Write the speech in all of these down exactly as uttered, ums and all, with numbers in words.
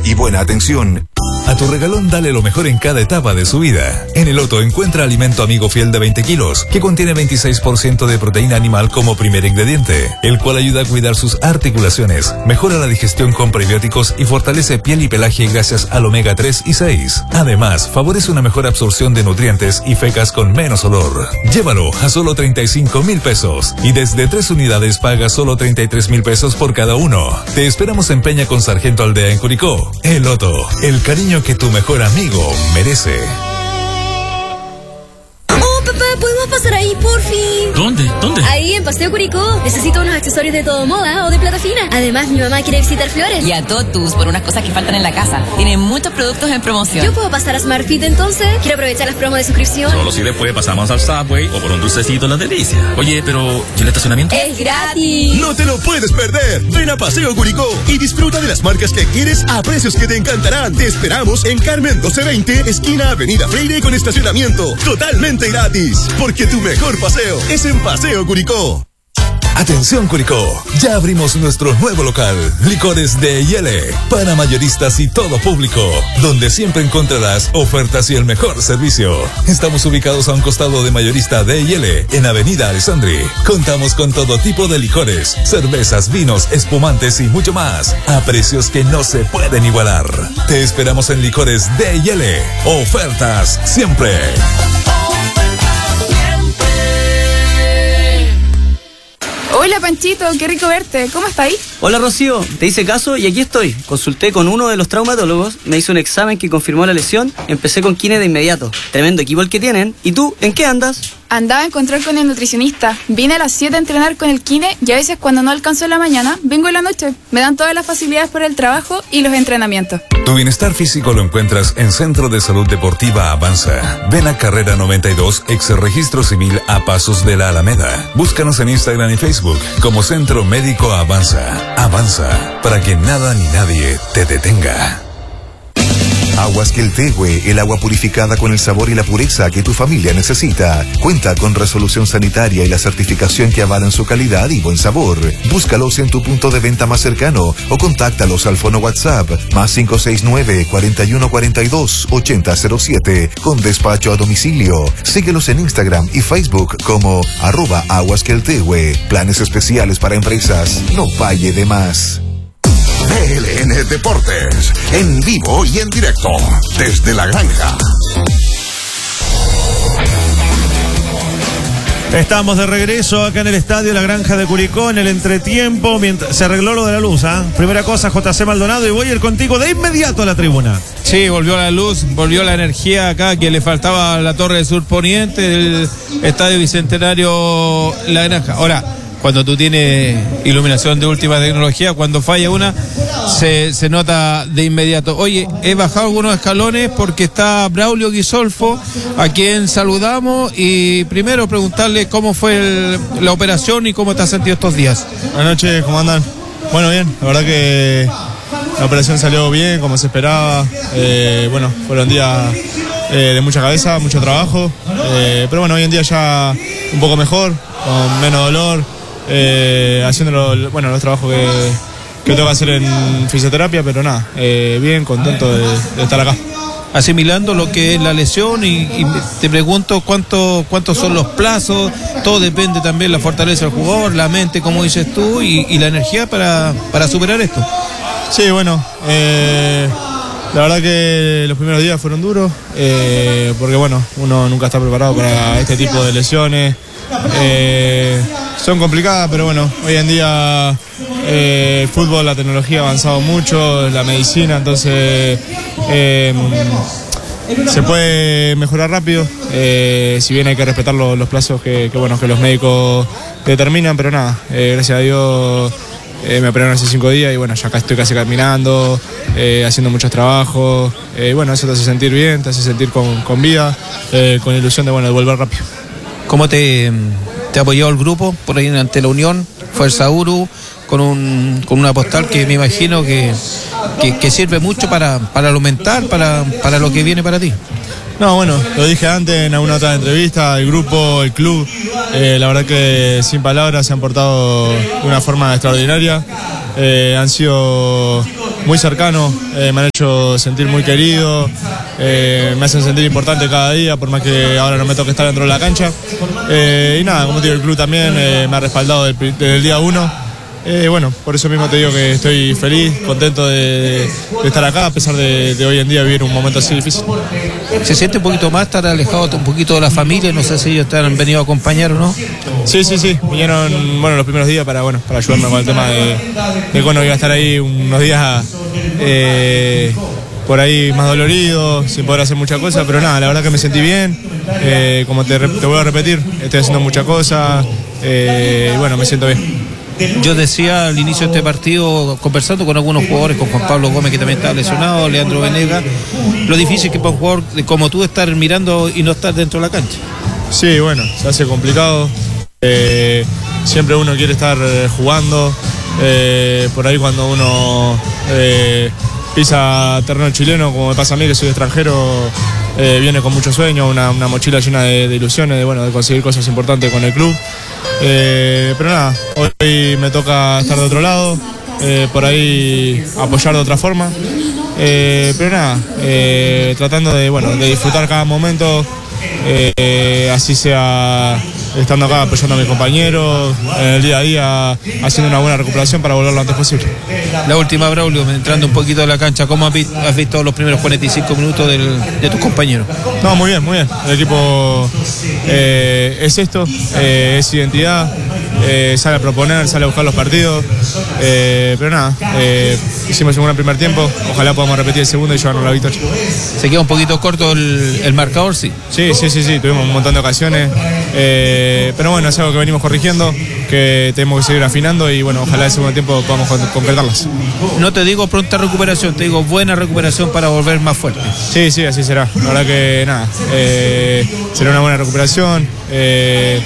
y buena atención. A tu regalón dale lo mejor en cada etapa de su vida. En el Otto encuentra alimento amigo fiel de veinte kilos, que contiene veintiséis por ciento de proteína animal como primer ingrediente, el cual ayuda a cuidar sus articulaciones, mejora la digestión con prebióticos y fortalece piel y pelaje gracias al omega tres y seis. Además, favorece una mejor absorción de nutrientes y fecas con menos olor. Llévalo a solo treinta y cinco mil pesos y desde tres unidades paga solo treinta y tres mil pesos por cada uno. Te esperamos en Peña con Sargento Aldea en Curicó. El Otto, el cariño que tu mejor amigo merece. Oh, papá, ¿podemos pasar ahí, por fin? ¿Dónde? ¿Dónde? Ahí, en Paseo Curicó. Necesito unos accesorios de todo moda o de plata fina. Además, mi mamá quiere visitar Flores. Y a Totus por unas cosas que faltan en la casa. Tienen muchos productos en promoción. ¿Yo puedo pasar a Smart Fit entonces? Quiero aprovechar las promos de suscripción. Solo si después pasamos al Subway o por un dulcecito La Delicia. Oye, pero ¿y el estacionamiento? ¡Es gratis! ¡No te lo puedes perder! Ven a Paseo Curicó y disfruta de las marcas que quieres a precios que te encantarán. Te esperamos en Carmen doce veinte, esquina Avenida Freire con estacionamiento. Totalmente gratis. Porque tu mejor paseo es en Paseo Curicó. Atención Curicó, ya abrimos nuestro nuevo local, Licores de Yele, para mayoristas y todo público, donde siempre encontrarás ofertas y el mejor servicio. Estamos ubicados a un costado de Mayorista de Yele, en Avenida Alessandri. Contamos con todo tipo de licores, cervezas, vinos, espumantes y mucho más, a precios que no se pueden igualar. Te esperamos en Licores de Yele, ofertas siempre. Hola Panchito, qué rico verte, ¿cómo estáis? Hola Rocío, te hice caso y aquí estoy. Consulté con uno de los traumatólogos, me hizo un examen que confirmó la lesión, empecé con kine de inmediato. Tremendo equipo el que tienen. ¿Y tú, en qué andas? Andaba a encontrar con el nutricionista. Vine a las siete a entrenar con el kine y a veces cuando no alcanzo en la mañana, vengo en la noche. Me dan todas las facilidades por el trabajo y los entrenamientos. Tu bienestar físico lo encuentras en Centro de Salud Deportiva Avanza. Ven a Carrera noventa y dos, ex registro civil a pasos de la Alameda. Búscanos en Instagram y Facebook como Centro Médico Avanza. Avanza, para que nada ni nadie te detenga. Aguas Queltehue, el agua purificada con el sabor y la pureza que tu familia necesita. Cuenta con resolución sanitaria y la certificación que avalan su calidad y buen sabor. Búscalos en tu punto de venta más cercano o contáctalos al fono WhatsApp más cinco seis nueve, cuarenta y uno cuarenta y dos, ochenta cero siete con despacho a domicilio. Síguelos en Instagram y Facebook como arroba Aguas Queltehue. Planes especiales para empresas. No falle de más. B L N Deportes, en vivo y en directo, desde la granja. Estamos de regreso acá en el estadio La Granja de Curicó, en el entretiempo, mientras se arregló lo de la luz, ¿ah? ¿eh? Primera cosa, J C Maldonado, y voy a ir contigo de inmediato a la tribuna. Sí, volvió la luz, volvió la energía acá, que le faltaba a la Torre del Sur Poniente del Estadio Bicentenario La Granja. Ahora, cuando tú tienes iluminación de última tecnología, cuando falla una, se, se nota de inmediato. Oye, he bajado algunos escalones porque está Braulio Guisolfo, a quien saludamos, y primero preguntarle cómo fue el, la operación y cómo te has sentido estos días. Buenas noches, ¿cómo andan? Bueno, bien, la verdad que la operación salió bien, como se esperaba. Eh, bueno, fueron días eh, de mucha cabeza, mucho trabajo, eh, pero bueno, hoy en día ya un poco mejor, con menos dolor. Eh, haciendo lo, bueno, los trabajos que, que tengo que hacer en fisioterapia, pero nada, eh, bien, contento de, de estar acá. Asimilando lo que es la lesión y, y te pregunto cuánto, cuántos son los plazos, todo depende también de la fortaleza del jugador, la mente, como dices tú, y, y la energía para, para superar esto. Sí, bueno, eh, la verdad que los primeros días fueron duros, eh, porque bueno, uno nunca está preparado para este tipo de lesiones. Eh, son complicadas, pero bueno, hoy en día eh, el fútbol, la tecnología ha avanzado mucho, la medicina, entonces eh, se puede mejorar rápido, eh, si bien hay que respetar los, los plazos que, que, bueno, que los médicos determinan, pero nada, eh, gracias a Dios eh, me operaron hace cinco días y bueno, ya acá estoy casi caminando, eh, haciendo muchos trabajos, eh, bueno, eso te hace sentir bien, te hace sentir con, con vida, eh, con ilusión de, bueno, de volver rápido. ¿Cómo te, te ha apoyado el grupo por ahí ante la Unión, Fuerza Uru, con, un, con una postal que me imagino que, que, que sirve mucho para, para lo mental, para, para lo que viene para ti? No, bueno, lo dije antes en alguna otra entrevista, el grupo, el club, eh, la verdad que sin palabras se han portado de una forma extraordinaria, eh, han sido muy cercanos, eh, me han hecho sentir muy querido, eh, me hacen sentir importante cada día, por más que ahora no me toque estar dentro de la cancha. Eh, y nada, como te digo, el club también eh, me ha respaldado desde el, desde el día uno. Eh, bueno, por eso mismo te digo que estoy feliz, contento de, de estar acá, a pesar de, de hoy en día vivir un momento así difícil. ¿Se siente un poquito más, estar alejado un poquito de la familia? No sé si ellos te han venido a acompañar o no. Sí, sí, sí, vinieron bueno, los primeros días para, bueno, para ayudarme con el tema de, de que bueno, iba a estar ahí unos días eh, por ahí más dolorido, sin poder hacer muchas cosas, pero nada, la verdad que me sentí bien, eh, como te, te voy a repetir, estoy haciendo muchas cosas, eh, y bueno, me siento bien. Yo decía al inicio de este partido, conversando con algunos jugadores, con Juan Pablo Gómez, que también estaba lesionado, Leandro Venegas, lo difícil que para un jugador como tú estar mirando y no estar dentro de la cancha. Sí, bueno, se hace complicado. Eh, siempre uno quiere estar jugando. Eh, por ahí cuando uno eh, pisa terreno chileno, como me pasa a mí, que soy extranjero, eh, viene con mucho sueño, una, una mochila llena de, de ilusiones, de, bueno, de conseguir cosas importantes con el club. Eh, pero nada, hoy me toca estar de otro lado, eh, por ahí apoyar de otra forma, eh, pero nada, eh, tratando de, bueno, de disfrutar cada momento, eh, así sea estando acá apoyando a mis compañeros, en el día a día haciendo una buena recuperación para volver lo antes posible. La última, Braulio, entrando un poquito a la cancha, ¿cómo has visto, has visto los primeros cuarenta y cinco minutos del, de tus compañeros? No, muy bien, muy bien. El equipo eh, es esto, eh, es identidad, eh, sale a proponer, sale a buscar los partidos, eh, pero nada, eh, hicimos un buen primer tiempo, ojalá podamos repetir el segundo y llevarnos la victoria. ¿Se queda un poquito corto el, el marcador, sí? Sí, sí, sí, sí, tuvimos un montón de ocasiones, eh, pero bueno, es algo que venimos corrigiendo, que tenemos que seguir afinando y bueno, ojalá el segundo tiempo podamos concretarlas. No te digo pronta recuperación, te digo buena recuperación para volver más fuerte. Sí, sí, así será. La verdad que nada, eh, será una buena recuperación. Eh,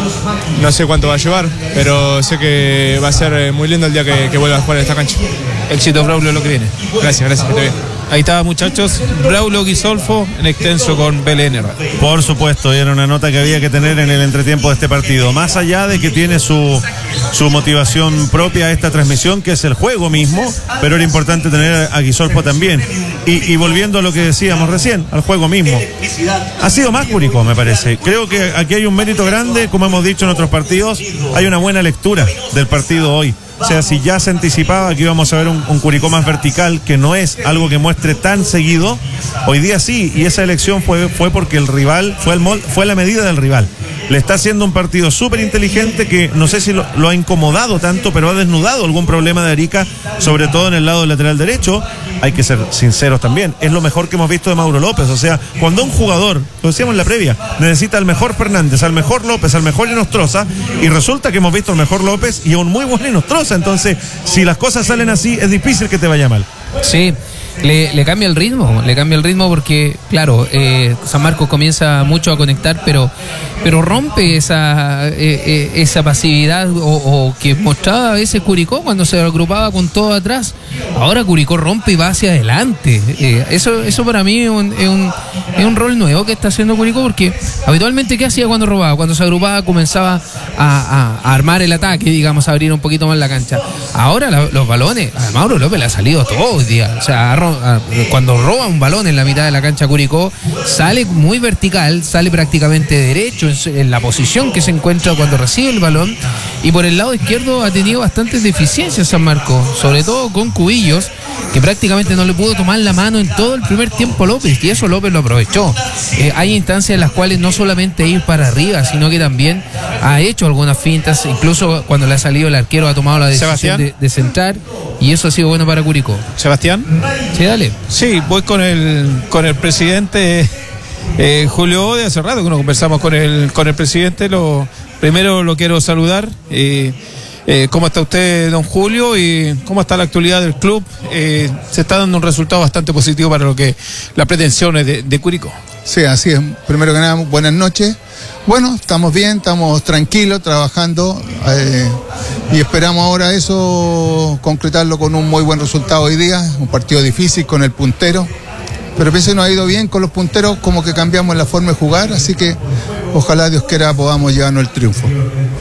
no sé cuánto va a llevar, pero sé que va a ser muy lindo el día que, que vuelva a jugar en esta cancha. Éxito, Braulio, lo que viene. Gracias, gracias, que esté bien. Ahí estaba, muchachos, Braulio Ghisolfo en extenso con B L N Radio. Por supuesto, era una nota que había que tener en el entretiempo de este partido. Más allá de que tiene su, su motivación propia esta transmisión, que es el juego mismo, pero era importante tener a Ghisolfo también. Y, y volviendo a lo que decíamos recién, al juego mismo. Ha sido más Curicó, me parece. Creo que aquí hay un mérito grande, como hemos dicho en otros partidos, hay una buena lectura del partido hoy. O sea, si ya se anticipaba que íbamos a ver un, un Curicó más vertical, que no es algo que muestre tan seguido, hoy día sí, y esa elección fue, fue porque el rival, fue, el mol, fue la medida del rival. Le está haciendo un partido súper inteligente que no sé si lo, lo ha incomodado tanto, pero ha desnudado algún problema de Arica, sobre todo en el lado del lateral derecho. Hay que ser sinceros también, es lo mejor que hemos visto de Mauro López. O sea, cuando un jugador, lo decíamos en la previa, necesita al mejor Fernández, al mejor López, al mejor Inostroza, y resulta que hemos visto al mejor López y a un muy buen Inostroza. Entonces, si las cosas salen así, es difícil que te vaya mal. Sí, le, le cambia el ritmo, le cambia el ritmo porque, claro, eh, San Marcos comienza mucho a conectar, pero pero rompe esa eh, eh, esa pasividad o, o que mostraba a veces Curicó cuando se agrupaba con todo atrás. Ahora Curicó rompe y va hacia adelante. Eh, eso eso para mí es un, es, un, es un rol nuevo que está haciendo Curicó, porque habitualmente, ¿qué hacía cuando robaba? Cuando se agrupaba comenzaba a, a, a armar el ataque, digamos, a abrir un poquito más la cancha. Ahora la, los balones, a Mauro López le ha salido todo el día. O sea, a, a, cuando roba un balón en la mitad de la cancha Curicó, sale muy vertical, sale prácticamente derecho en, en la posición que se encuentra cuando recibe el balón, y por el lado izquierdo ha tenido bastantes deficiencias San Marcos, sobre todo con Cubillos, que prácticamente no le pudo tomar la mano en todo el primer tiempo López, y eso López lo aprovechó. Eh, hay instancias en las cuales no solamente ir para arriba, sino que también ha hecho algunas fintas, incluso cuando le ha salido el arquero ha tomado la decisión de, de centrar, y eso ha sido bueno para Curicó. Sebastián. Sí, dale. Sí, voy con el con el presidente eh, Julio Ode. Hace rato que no conversamos con el con el presidente. Lo primero lo quiero saludar. Eh, eh, ¿Cómo está usted, don Julio? ¿Y cómo está la actualidad del club? Eh, se está dando un resultado bastante positivo para lo que las pretensiones de, de Curicó. Sí, así es. Primero que nada, buenas noches. Bueno, estamos bien, estamos tranquilos, trabajando eh, y esperamos ahora eso, concretarlo con un muy buen resultado hoy día. Un partido difícil con el puntero, pero pienso que nos ha ido bien con los punteros, como que cambiamos la forma de jugar, así que ojalá Dios quiera podamos llevarnos el triunfo.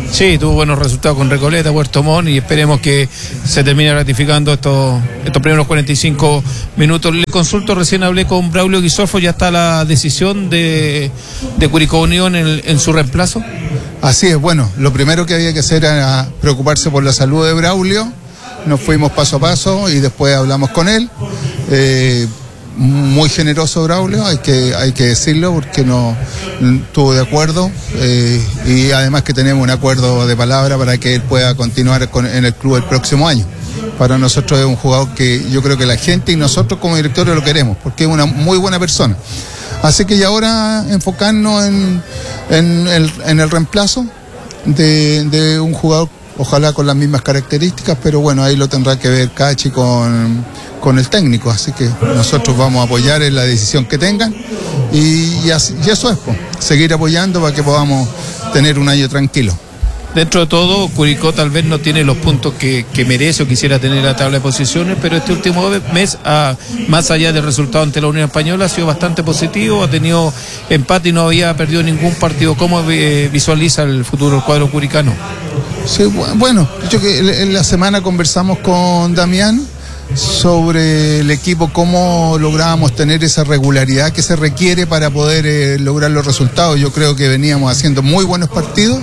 Sí, tuvo buenos resultados con Recoleta, Puerto Montt, y esperemos que se termine ratificando estos, estos primeros cuarenta y cinco minutos. Le consulto, recién hablé con Braulio Guisolfo, ¿ya está la decisión de, de Curicó Unión en, en su reemplazo? Así es, bueno, lo primero que había que hacer era preocuparse por la salud de Braulio. Nos fuimos paso a paso y después hablamos con él. Eh, muy generoso Braulio, hay que, hay que decirlo, porque no estuvo de acuerdo, eh, y además que tenemos un acuerdo de palabra para que él pueda continuar con, en el club el próximo año. Para nosotros es un jugador que yo creo que la gente y nosotros como directorio lo queremos, porque es una muy buena persona. Así que ya ahora enfocarnos en, en, el, en el reemplazo de, de un jugador, ojalá con las mismas características, pero bueno, ahí lo tendrá que ver Cachi con, con el técnico, así que nosotros vamos a apoyar en la decisión que tengan, y, y, así, y eso es, pues, seguir apoyando para que podamos tener un año tranquilo. Dentro de todo, Curicó tal vez no tiene los puntos que, que merece o quisiera tener en la tabla de posiciones, pero este último mes, ah, más allá del resultado ante la Unión Española, ha sido bastante positivo, ha tenido empate y no había perdido ningún partido. ¿Cómo eh, visualiza el futuro del cuadro curicano? Sí, bueno, yo que en la semana conversamos con Damián sobre el equipo, cómo lográbamos tener esa regularidad que se requiere para poder eh, lograr los resultados. Yo creo que veníamos haciendo muy buenos partidos,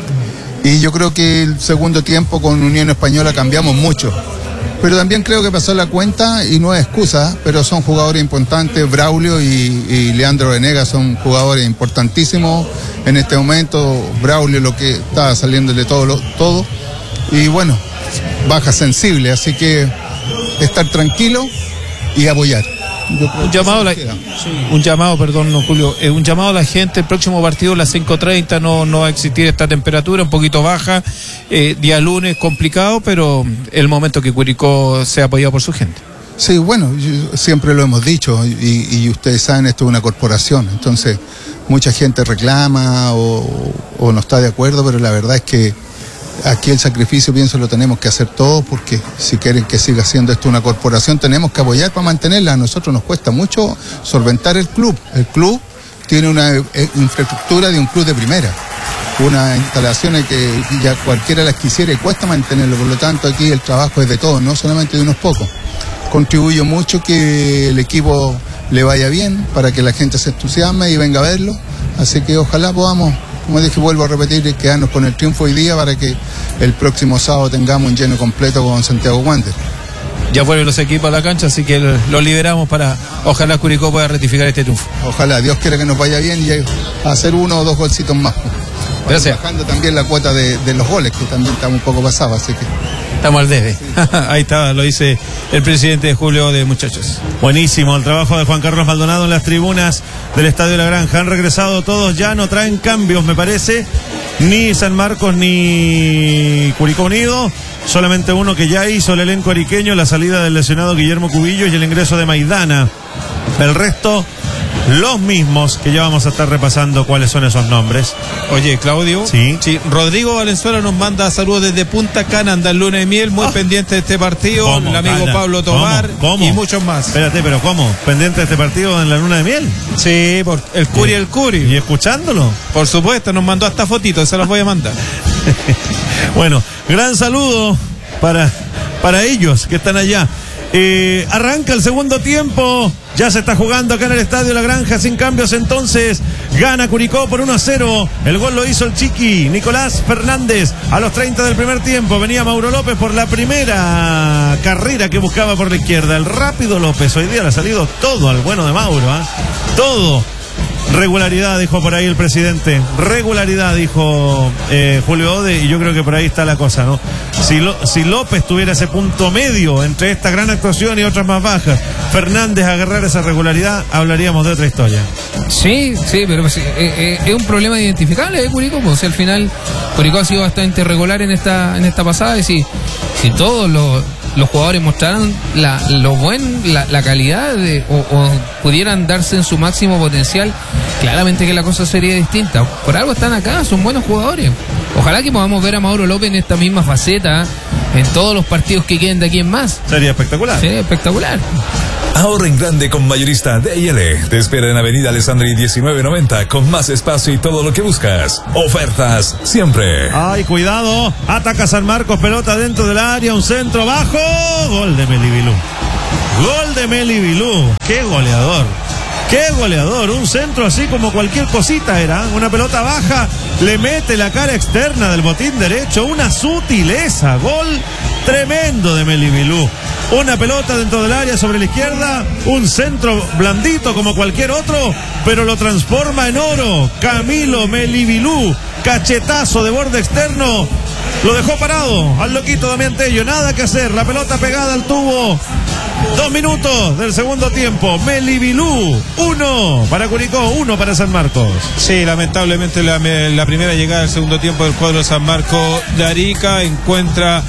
y yo creo que el segundo tiempo con Unión Española cambiamos mucho. Pero también creo que pasó la cuenta, y no es excusa, pero son jugadores importantes. Braulio y, y Leandro Venegas son jugadores importantísimos en este momento. Braulio lo que estaba saliéndole todo, lo, todo. Y bueno, baja sensible, así que estar tranquilo y apoyar. Un llamado, la, un llamado, perdón, no, Julio, eh, un llamado a la gente. El próximo partido a las cinco treinta no, no va a existir esta temperatura, un poquito baja, eh, día lunes complicado, pero el momento que Curicó sea apoyado por su gente. Sí, bueno, yo, siempre lo hemos dicho, y, y ustedes saben, esto es una corporación, entonces mucha gente reclama o, o no está de acuerdo, pero la verdad es que aquí el sacrificio, pienso, lo tenemos que hacer todos, porque si quieren que siga siendo esto una corporación, tenemos que apoyar para mantenerla. A nosotros nos cuesta mucho solventar el club. El club tiene una eh, infraestructura de un club de primera, unas instalaciones que ya cualquiera las quisiera y cuesta mantenerlo. Por lo tanto, aquí el trabajo es de todos, no solamente de unos pocos. Contribuyo mucho que el equipo le vaya bien, para que la gente se entusiasme y venga a verlo. Así que ojalá podamos, como dije, vuelvo a repetir, quedarnos con el triunfo hoy día para que el próximo sábado tengamos un lleno completo con Santiago Wander. Ya vuelven los equipos a la cancha, así que los liberamos para, ojalá Curicó pueda rectificar este triunfo. Ojalá, Dios quiera que nos vaya bien y hacer uno o dos golcitos más. Gracias. Bajando también la cuota de, de los goles, que también estamos un poco pasados, así que... Estamos al debe. Sí. Ahí está, lo dice el presidente de Julio de Muchachos. Buenísimo el trabajo de Juan Carlos Maldonado en las tribunas del Estadio La Granja. Han regresado todos, ya no traen cambios, me parece. Ni San Marcos ni Curicó Unido. Solamente uno que ya hizo el elenco ariqueño, la salida del lesionado Guillermo Cubillo y el ingreso de Maidana. El resto, los mismos, que ya vamos a estar repasando cuáles son esos nombres. Oye, Claudio. Sí. Sí, Rodrigo Valenzuela nos manda saludos desde Punta Cana, anda el lunes de miel, muy oh. pendiente de este partido. ¿Cómo? El amigo Cana. Pablo Tobar. ¿Cómo? ¿Cómo? Y muchos más. Espérate, pero ¿cómo? ¿Pendiente de este partido en la luna de miel? Sí, por el Curi, el Curi. ¿Y escuchándolo? Por supuesto, nos mandó hasta fotitos, se las voy a mandar. Bueno, gran saludo para, para ellos que están allá. Eh, arranca el segundo tiempo, ya se está jugando acá en el Estadio La Granja sin cambios, entonces gana Curicó por uno a cero. El gol lo hizo el chiqui Nicolás Fernández a los treinta del primer tiempo. Venía Mauro López por la primera carrera que buscaba por la izquierda, el rápido López. Hoy día le ha salido todo al bueno de Mauro, ¿eh? Todo. Regularidad, dijo por ahí el presidente. Regularidad, dijo eh, Julio Ode, y yo creo que por ahí está la cosa, ¿no? Si, lo, si López tuviera ese punto medio entre esta gran actuación y otras más bajas, Fernández agarrar esa regularidad, hablaríamos de otra historia. Sí, sí, pero sí, eh, eh, es un problema identificable de Curicó, pues, o sea, al final Curicó ha sido bastante irregular en esta en esta pasada, y si, si todos los, los jugadores mostraran la, lo buen, la, la calidad de, o, o pudieran darse en su máximo potencial, claramente que la cosa sería distinta. Por algo están acá, son buenos jugadores. Ojalá que podamos ver a Mauro López en esta misma faceta en todos los partidos que queden de aquí en más. Sería espectacular. Sería espectacular. Ahorra en grande con Mayorista D y L. Te espera en Avenida Alessandri diecinueve noventa con más espacio y todo lo que buscas. Ofertas siempre. Ay, cuidado. Ataca San Marcos, pelota dentro del área, un centro bajo. Gol de Melibilú. Gol de Melibilú. Qué goleador. Qué goleador. Un centro así como cualquier cosita era. Una pelota baja. Le mete la cara externa del botín derecho. Una sutileza. Gol tremendo de Melibilú. Una pelota dentro del área sobre la izquierda, un centro blandito como cualquier otro, pero lo transforma en oro. Camilo Melibilú, cachetazo de borde externo, lo dejó parado al loquito Damián Tello, nada que hacer, la pelota pegada al tubo. Dos minutos del segundo tiempo. Melibilú, uno para Curicó, uno para San Marcos. Sí, lamentablemente la, la primera llegada del segundo tiempo del cuadro de San Marcos de Arica encuentra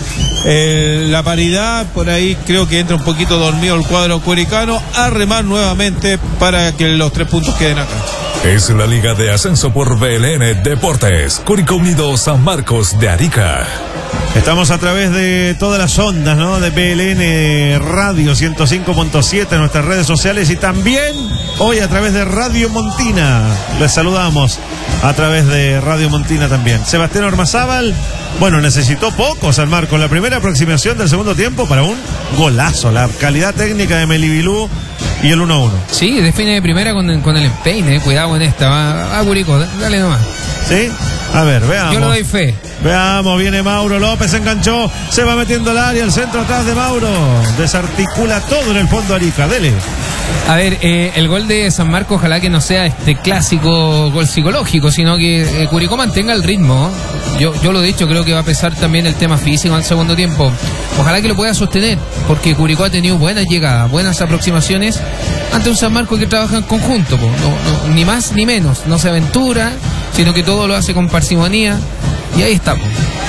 eh, la paridad. Por ahí creo que entra un poquito dormido el cuadro curicano. A remar nuevamente para que los tres puntos queden acá. Es la Liga de Ascenso por B L N Deportes. Curicó Unido San Marcos de Arica. Estamos a través de todas las ondas, ¿no? De B L N Radio ciento cinco punto siete en nuestras redes sociales y también hoy a través de Radio Montina. Les saludamos a través de Radio Montina también. Sebastián Ormazábal, bueno, necesitó poco San Marcos. La primera aproximación del segundo tiempo para un golazo. La calidad técnica de Melibilú y el uno a uno. Sí, define de primera con, con el empeine. Cuidado en esta. Va a Curicó, dale nomás. ¿Sí? A ver, veamos. Yo le doy fe. Veamos, viene Mauro López, enganchó, se va metiendo al área, el centro atrás de Mauro. Desarticula todo en el fondo Arica, dele. A ver, eh, el gol de San Marcos, ojalá que no sea este clásico gol psicológico, sino que eh, Curicó mantenga el ritmo. Yo, yo lo he dicho, creo que va a pesar también el tema físico en el segundo tiempo. Ojalá que lo pueda sostener, porque Curicó ha tenido buenas llegadas, buenas aproximaciones ante un San Marcos que trabaja en conjunto, po. No, no, ni más ni menos, no se aventura, sino que todo lo hace con parsimonía. Y ahí estamos.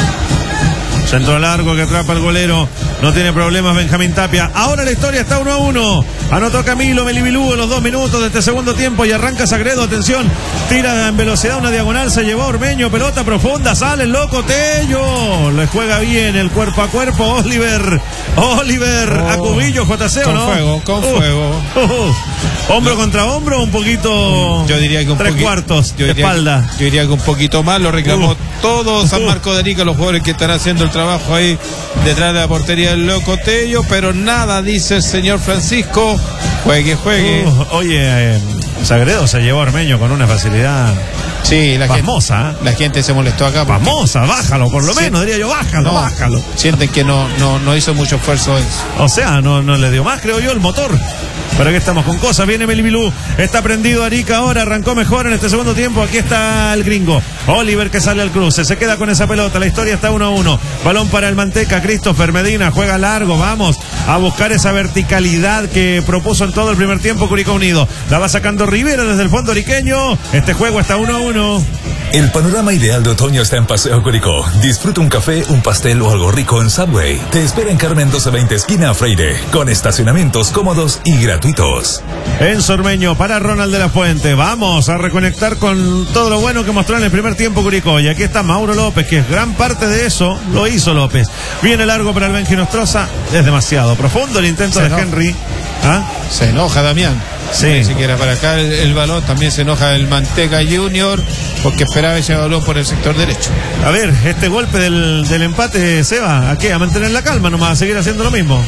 Centro largo que atrapa el golero. No tiene problemas Benjamín Tapia. Ahora la historia está uno a uno. Anotó Camilo Melibilú en los dos minutos de este segundo tiempo y arranca Sagredo. Atención. Tira en velocidad una diagonal. Se llevó Ormeño. Pelota profunda. Sale el loco Tello. Le juega bien el cuerpo a cuerpo. Oliver. Oliver. Oh, a Cubillo J C, con ¿no? fuego, con uh, fuego. Uh, uh. Hombro no. contra hombro. Un poquito. Yo diría que un Tres cuartos. Yo diría espalda. Que, yo diría que un poquito más. Lo reclamó uh. todo San Marcos de Arica. Los jugadores que están haciendo el trabajo ahí detrás de la portería del loco Tello, pero nada dice el señor Francisco. Juegue, juegue. Uh, oye, eh, Sagredo se llevó a Ormeño con una facilidad. Sí, la pasmosa. gente, la gente se molestó acá. Pasmosa, bájalo, por lo sí. menos, diría yo, bájalo, no, bájalo. Sienten que no, no, no hizo mucho esfuerzo eso. O sea, no, no le dio más, creo yo, el motor. Pero aquí estamos con cosas, viene Melibilú, está prendido Arica ahora, arrancó mejor en este segundo tiempo, aquí está el gringo, Oliver que sale al cruce, se queda con esa pelota, la historia está uno a uno, balón para el Manteca, Christopher Medina, juega largo, vamos a buscar esa verticalidad que propuso en todo el primer tiempo Curicó Unido, la va sacando Rivera desde el fondo ariqueño, este juego está uno a uno. El panorama ideal de otoño está en Paseo Curicó. Disfruta un café, un pastel o algo rico en Subway. Te espera en Carmen doce veinte esquina Freire, con estacionamientos cómodos y gratuitos. En Sormeño para Ronald de la Fuente. Vamos a reconectar con todo lo bueno que mostró en el primer tiempo Curicó. Y aquí está Mauro López, que es gran parte de eso lo hizo López. Viene largo para el Benji Nostroza. Es demasiado profundo el intento se de enoja. Henry. ¿Ah? Se enoja Damián. Sí. Ni siquiera para acá el, el balón. También se enoja el Manteca Junior porque esperaba ese balón por el sector derecho. A ver, este golpe del, del empate, Seba, ¿a qué? A mantener la calma nomás, a seguir haciendo lo mismo.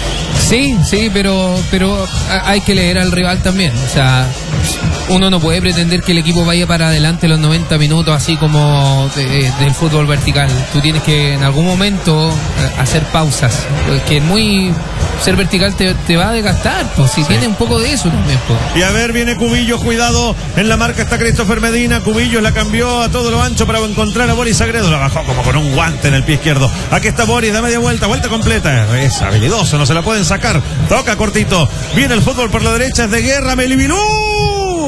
Sí, sí, pero, pero hay que leer al rival también. O sea, uno no puede pretender que el equipo vaya para adelante los noventa minutos así como de, de, del fútbol vertical. Tú tienes que en algún momento hacer pausas, que muy ser vertical te, te va a desgastar, pues si sí. Tiene un poco de eso también, pues. Y a ver, viene Cubillo, cuidado, en la marca está Christopher Medina, Cubillo la cambió a todo lo ancho para encontrar a Boris Sagredo, la bajó como con un guante en el pie izquierdo. Aquí está Boris, da media vuelta, vuelta completa, es habilidoso, no se la pueden sacar, toca cortito, viene el fútbol por la derecha, es de Guerra, Melibilú.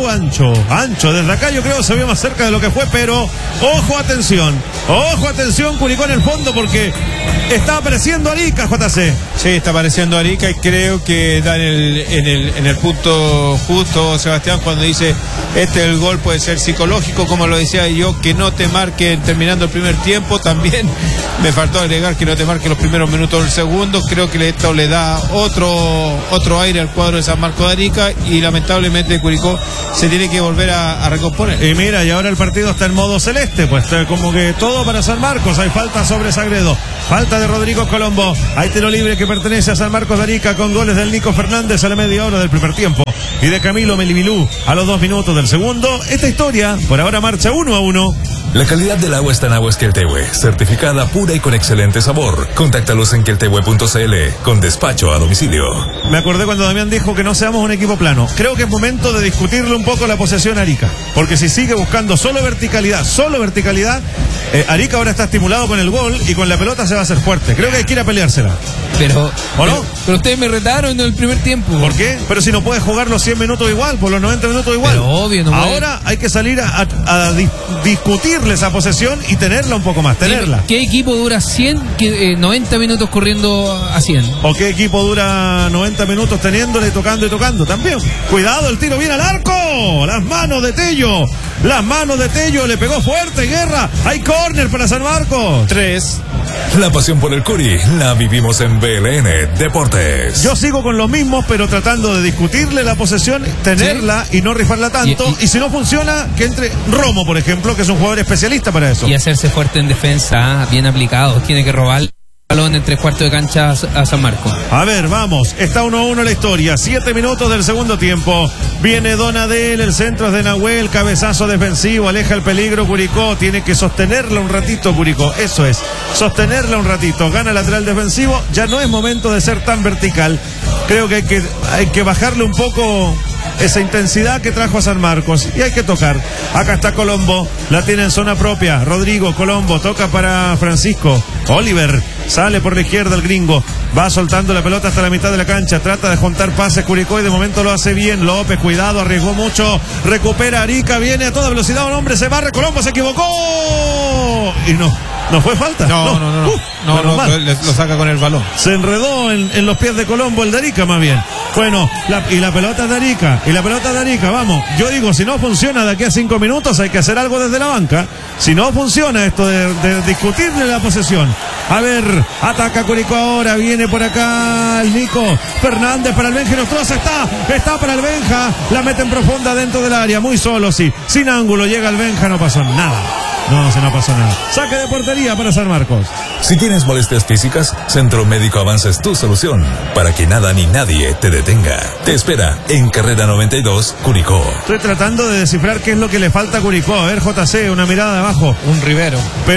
o ancho? Ancho, desde acá yo creo se vio más cerca de lo que fue, pero ojo, atención, ojo, atención, Curicó en el fondo porque está apareciendo Arica, J C. Sí, está apareciendo Arica y creo que da en el, en el, en el punto justo, Sebastián, cuando dice este el gol puede ser psicológico, como lo decía yo, que no te marque terminando el primer tiempo, también me faltó agregar que no te marque los primeros minutos del segundo, creo que esto le da otro, otro aire al cuadro de San Marcos de Arica y lamentablemente Curicó se tiene que volver a, a recomponer. Y mira, y ahora el partido está en modo celeste, pues como que todo para San Marcos, hay falta sobre Sagredo, falta de Rodrigo Colombo, hay tiro libre que pertenece a San Marcos de Arica con goles del Nico Fernández a la media hora del primer tiempo y de Camilo Melibilú a los dos minutos del segundo. Esta historia por ahora marcha uno a uno. La calidad del agua está en Aguas Queltehue, certificada pura y con excelente sabor. Contáctalos en queltehue punto c l con despacho a domicilio. Me acordé cuando Damián dijo que no seamos un equipo plano. Creo que es momento de discutirle un poco la posesión a Arica, porque si sigue buscando solo verticalidad, solo verticalidad, eh, Arica ahora está estimulado con el gol y con la pelota se va a hacer fuerte. Creo que hay que ir a peleársela. Pero, ¿o no? Pero, pero ustedes me retaron en el primer tiempo. ¿Por qué? Pero si no puedes jugar los cien minutos igual, por los noventa minutos igual. Pero obvio, no ahora puede... hay que salir a, a, a dis discutirle esa posesión y tenerla un poco más, tenerla. ¿Qué equipo dura cien, eh, noventa minutos corriendo a cien? ¿O qué equipo dura noventa minutos teniéndole, tocando y tocando? También. Cuidado, el tiro viene al arco. Las manos de Tello. Las manos de Tello. Le pegó fuerte, Guerra. Hay córner para San Marcos. Tres. La pasión por el Curi la vivimos en B L N Deportes. Yo sigo con lo mismo, pero tratando de discutirle la posesión, tenerla ¿sí? y no rifarla tanto. Y, y, y si no funciona, que entre Romo, por ejemplo, que es un jugador especialista para eso. Y hacerse fuerte en defensa, bien aplicado. Tiene que robar el balón en tres cuartos de cancha a San Marcos. A ver, vamos. Está uno a uno la historia. Siete minutos del segundo tiempo. Viene Donadel, el centro es de Nahuel, cabezazo defensivo, aleja el peligro Curicó. Tiene que sostenerla un ratito Curicó. Eso es, sostenerla un ratito. Gana el lateral defensivo. Ya no es momento de ser tan vertical. Creo que hay que, hay que bajarle un poco esa intensidad que trajo a San Marcos y hay que tocar. Acá está Colombo, la tiene en zona propia. Rodrigo Colombo toca para Francisco Oliver, sale por la izquierda el gringo, va soltando la pelota hasta la mitad de la cancha, trata de juntar pases Curicó y de momento lo hace bien. López, cuidado, arriesgó mucho, recupera Arica, viene a toda velocidad un hombre, se barre, Colombo se equivocó y no, no fue falta. No, no, no, no, uh, no, no, no lo, lo saca con el balón. Se enredó en, en los pies de Colombo el de Arica más bien. Bueno, la, y la pelota de Arica, y la pelota de Arica, vamos. Yo digo, si no funciona de aquí a cinco minutos hay que hacer algo desde la banca. Si no funciona esto de, de discutirle la posesión. A ver, ataca Curicó ahora, viene por acá el Nico Fernández para el Benja, Nostroza, está, está para el Benja, la mete en profunda dentro del área, muy solo, sí, sin ángulo, llega el Benja, no pasó nada. No, se no pasó nada. Saque de portería para San Marcos. Si tienes molestias físicas, Centro Médico Avanza es tu solución para que nada ni nadie te detenga. Te espera en Carrera noventa y dos, Curicó. Estoy tratando de descifrar qué es lo que le falta a Curicó. A ver, J C, una mirada de abajo. Un Rivero. Pero,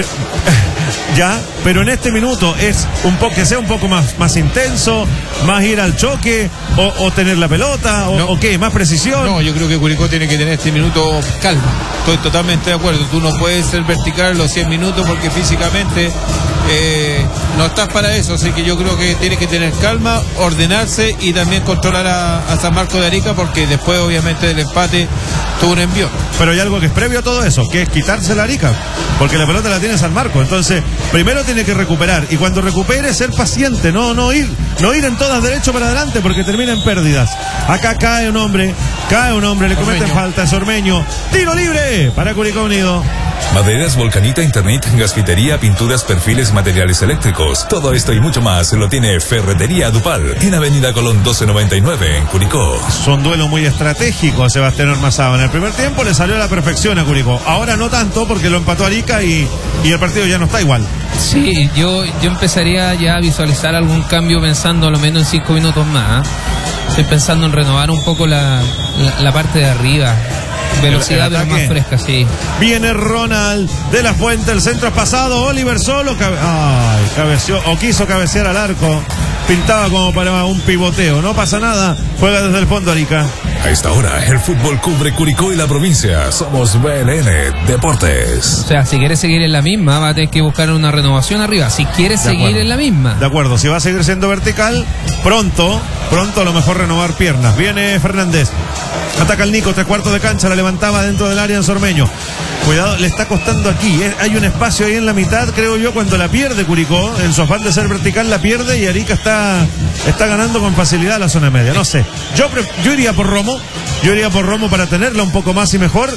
ya, pero en este minuto es un poco que sea un poco más, más intenso, más ir al choque, o, o tener la pelota, o, no. o qué, más precisión. No, yo creo que Curicó tiene que tener este minuto calma. Estoy totalmente de acuerdo. Tú no puedes ser vertical los cien minutos porque físicamente eh, no estás para eso, así que yo creo que tiene que tener calma, ordenarse y también controlar a, a San Marcos de Arica, porque después obviamente del empate tuvo un envío. Pero hay algo que es previo a todo eso, que es quitarse la Arica, porque la pelota la tiene San Marcos. Entonces primero tiene que recuperar, y cuando recupere ser paciente, no, no ir no ir en todas derecho para adelante porque termina en pérdidas. Acá cae un hombre, cae un hombre, le cometen falta, es Ormeño, tiro libre para Curicó Unido. Maderas Volcanita, internet, gasfitería, pinturas, perfiles, materiales eléctricos. Todo esto y mucho más lo tiene Ferretería Dupal en Avenida Colón doce noventa y nueve en Curicó. Son duelos muy estratégicos, Sebastián Ormazábal. En el primer tiempo le salió a la perfección a Curicó. Ahora no tanto porque lo empató Arica y, y el partido ya no está igual. Sí, yo, yo empezaría ya a visualizar algún cambio pensando a lo menos en cinco minutos más. ¿eh? Estoy pensando en renovar un poco la, la, la parte de arriba. Velocidad, pero más fresca, sí. Viene Ronald de la Fuente, el centro es pasado, Oliver solo, cabe... ay, cabeció, o quiso cabecear al arco, pintaba como para un pivoteo, no pasa nada, juega desde el fondo Arica. A esta hora, el fútbol cubre Curicó y la provincia. Somos B L N Deportes. O sea, si quieres seguir en la misma, va a tener que buscar una renovación arriba. Si quieres De seguir acuerdo. en la misma. De acuerdo, si va a seguir siendo vertical, pronto, pronto a lo mejor renovar piernas. Viene Fernández. Ataca el Nico, tres cuartos de cancha, la levantaba dentro del área en Sormeño. Cuidado, le está costando aquí. ¿eh? Hay un espacio ahí en la mitad, creo yo, cuando la pierde Curicó. En su afán de ser vertical la pierde y Arica está, está ganando con facilidad la zona media. No sé. Yo, pre- yo iría por Romo. Yo iría por Romo para tenerla un poco más y mejor.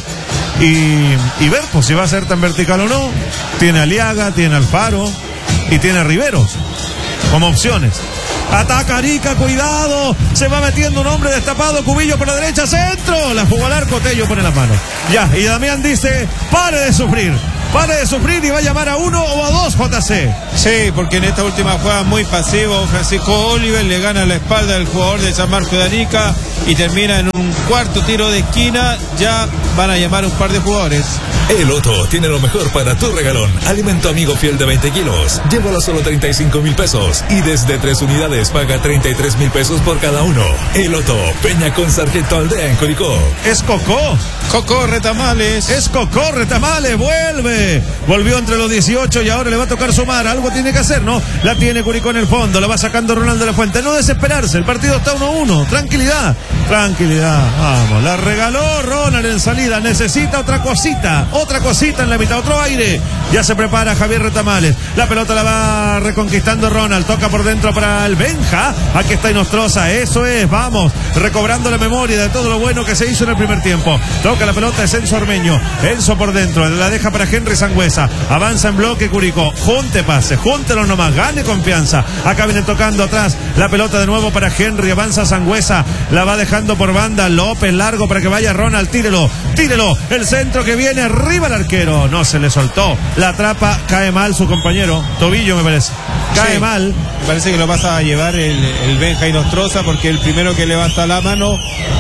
Y, y ver pues, si va a ser tan vertical o no. Tiene a Aliaga, tiene a Alfaro y tiene a Riveros como opciones. Ataca Arica, cuidado. Se va metiendo un hombre destapado. Cubillo por la derecha, centro. La jugó al arco, Tello pone las manos. Ya, y Damián dice, pare de sufrir. Pare de sufrir y va a llamar a uno o a dos, J C. Sí, porque en esta última jugada muy pasivo, Francisco Oliver le gana la espalda al jugador de San Marcos de Arica y termina en un cuarto tiro de esquina. Ya van a llamar un par de jugadores. El Otto tiene lo mejor para tu regalón. Alimento amigo fiel de veinte kilos. Llévalo a solo treinta y cinco mil pesos. Y desde tres unidades paga treinta y tres mil pesos por cada uno. El Otto, Peña con Sargento Aldea en Curicó. Es Cocó. Cocó Retamales. Es Cocó Retamales, vuelve. Volvió entre los dieciocho y ahora le va a tocar sumar. Algo tiene que hacer, ¿no? La tiene Curicó en el fondo. La va sacando Ronaldo de la Fuente. No desesperarse. El partido está uno a uno. Tranquilidad. Tranquilidad. Vamos. La regaló Ronald en salida. Necesita otra cosita. Otra cosita en la mitad. Otro aire. Ya se prepara Javier Retamales. La pelota la va reconquistando Ronald. Toca por dentro para el Benja. Aquí está Inostroza. Eso es. Vamos. Recobrando la memoria de todo lo bueno que se hizo en el primer tiempo. Toca la pelota es Enzo Ormeño. Enzo por dentro. La deja para Henry Sangüesa. Avanza en bloque Curicó. Junte pase. Júntelo nomás. Gane confianza. Acá viene tocando atrás. La pelota de nuevo para Henry. Avanza Sangüesa. La va dejando por banda. López largo para que vaya Ronald. Tírelo. Tírelo. El centro que viene arriba al arquero. No se le soltó. La atrapa. Cae mal su compañero. Tobillo me parece. Cae Sí, mal. Me parece que lo pasa a llevar el, el Benja Inostroza porque el primero que levanta la mano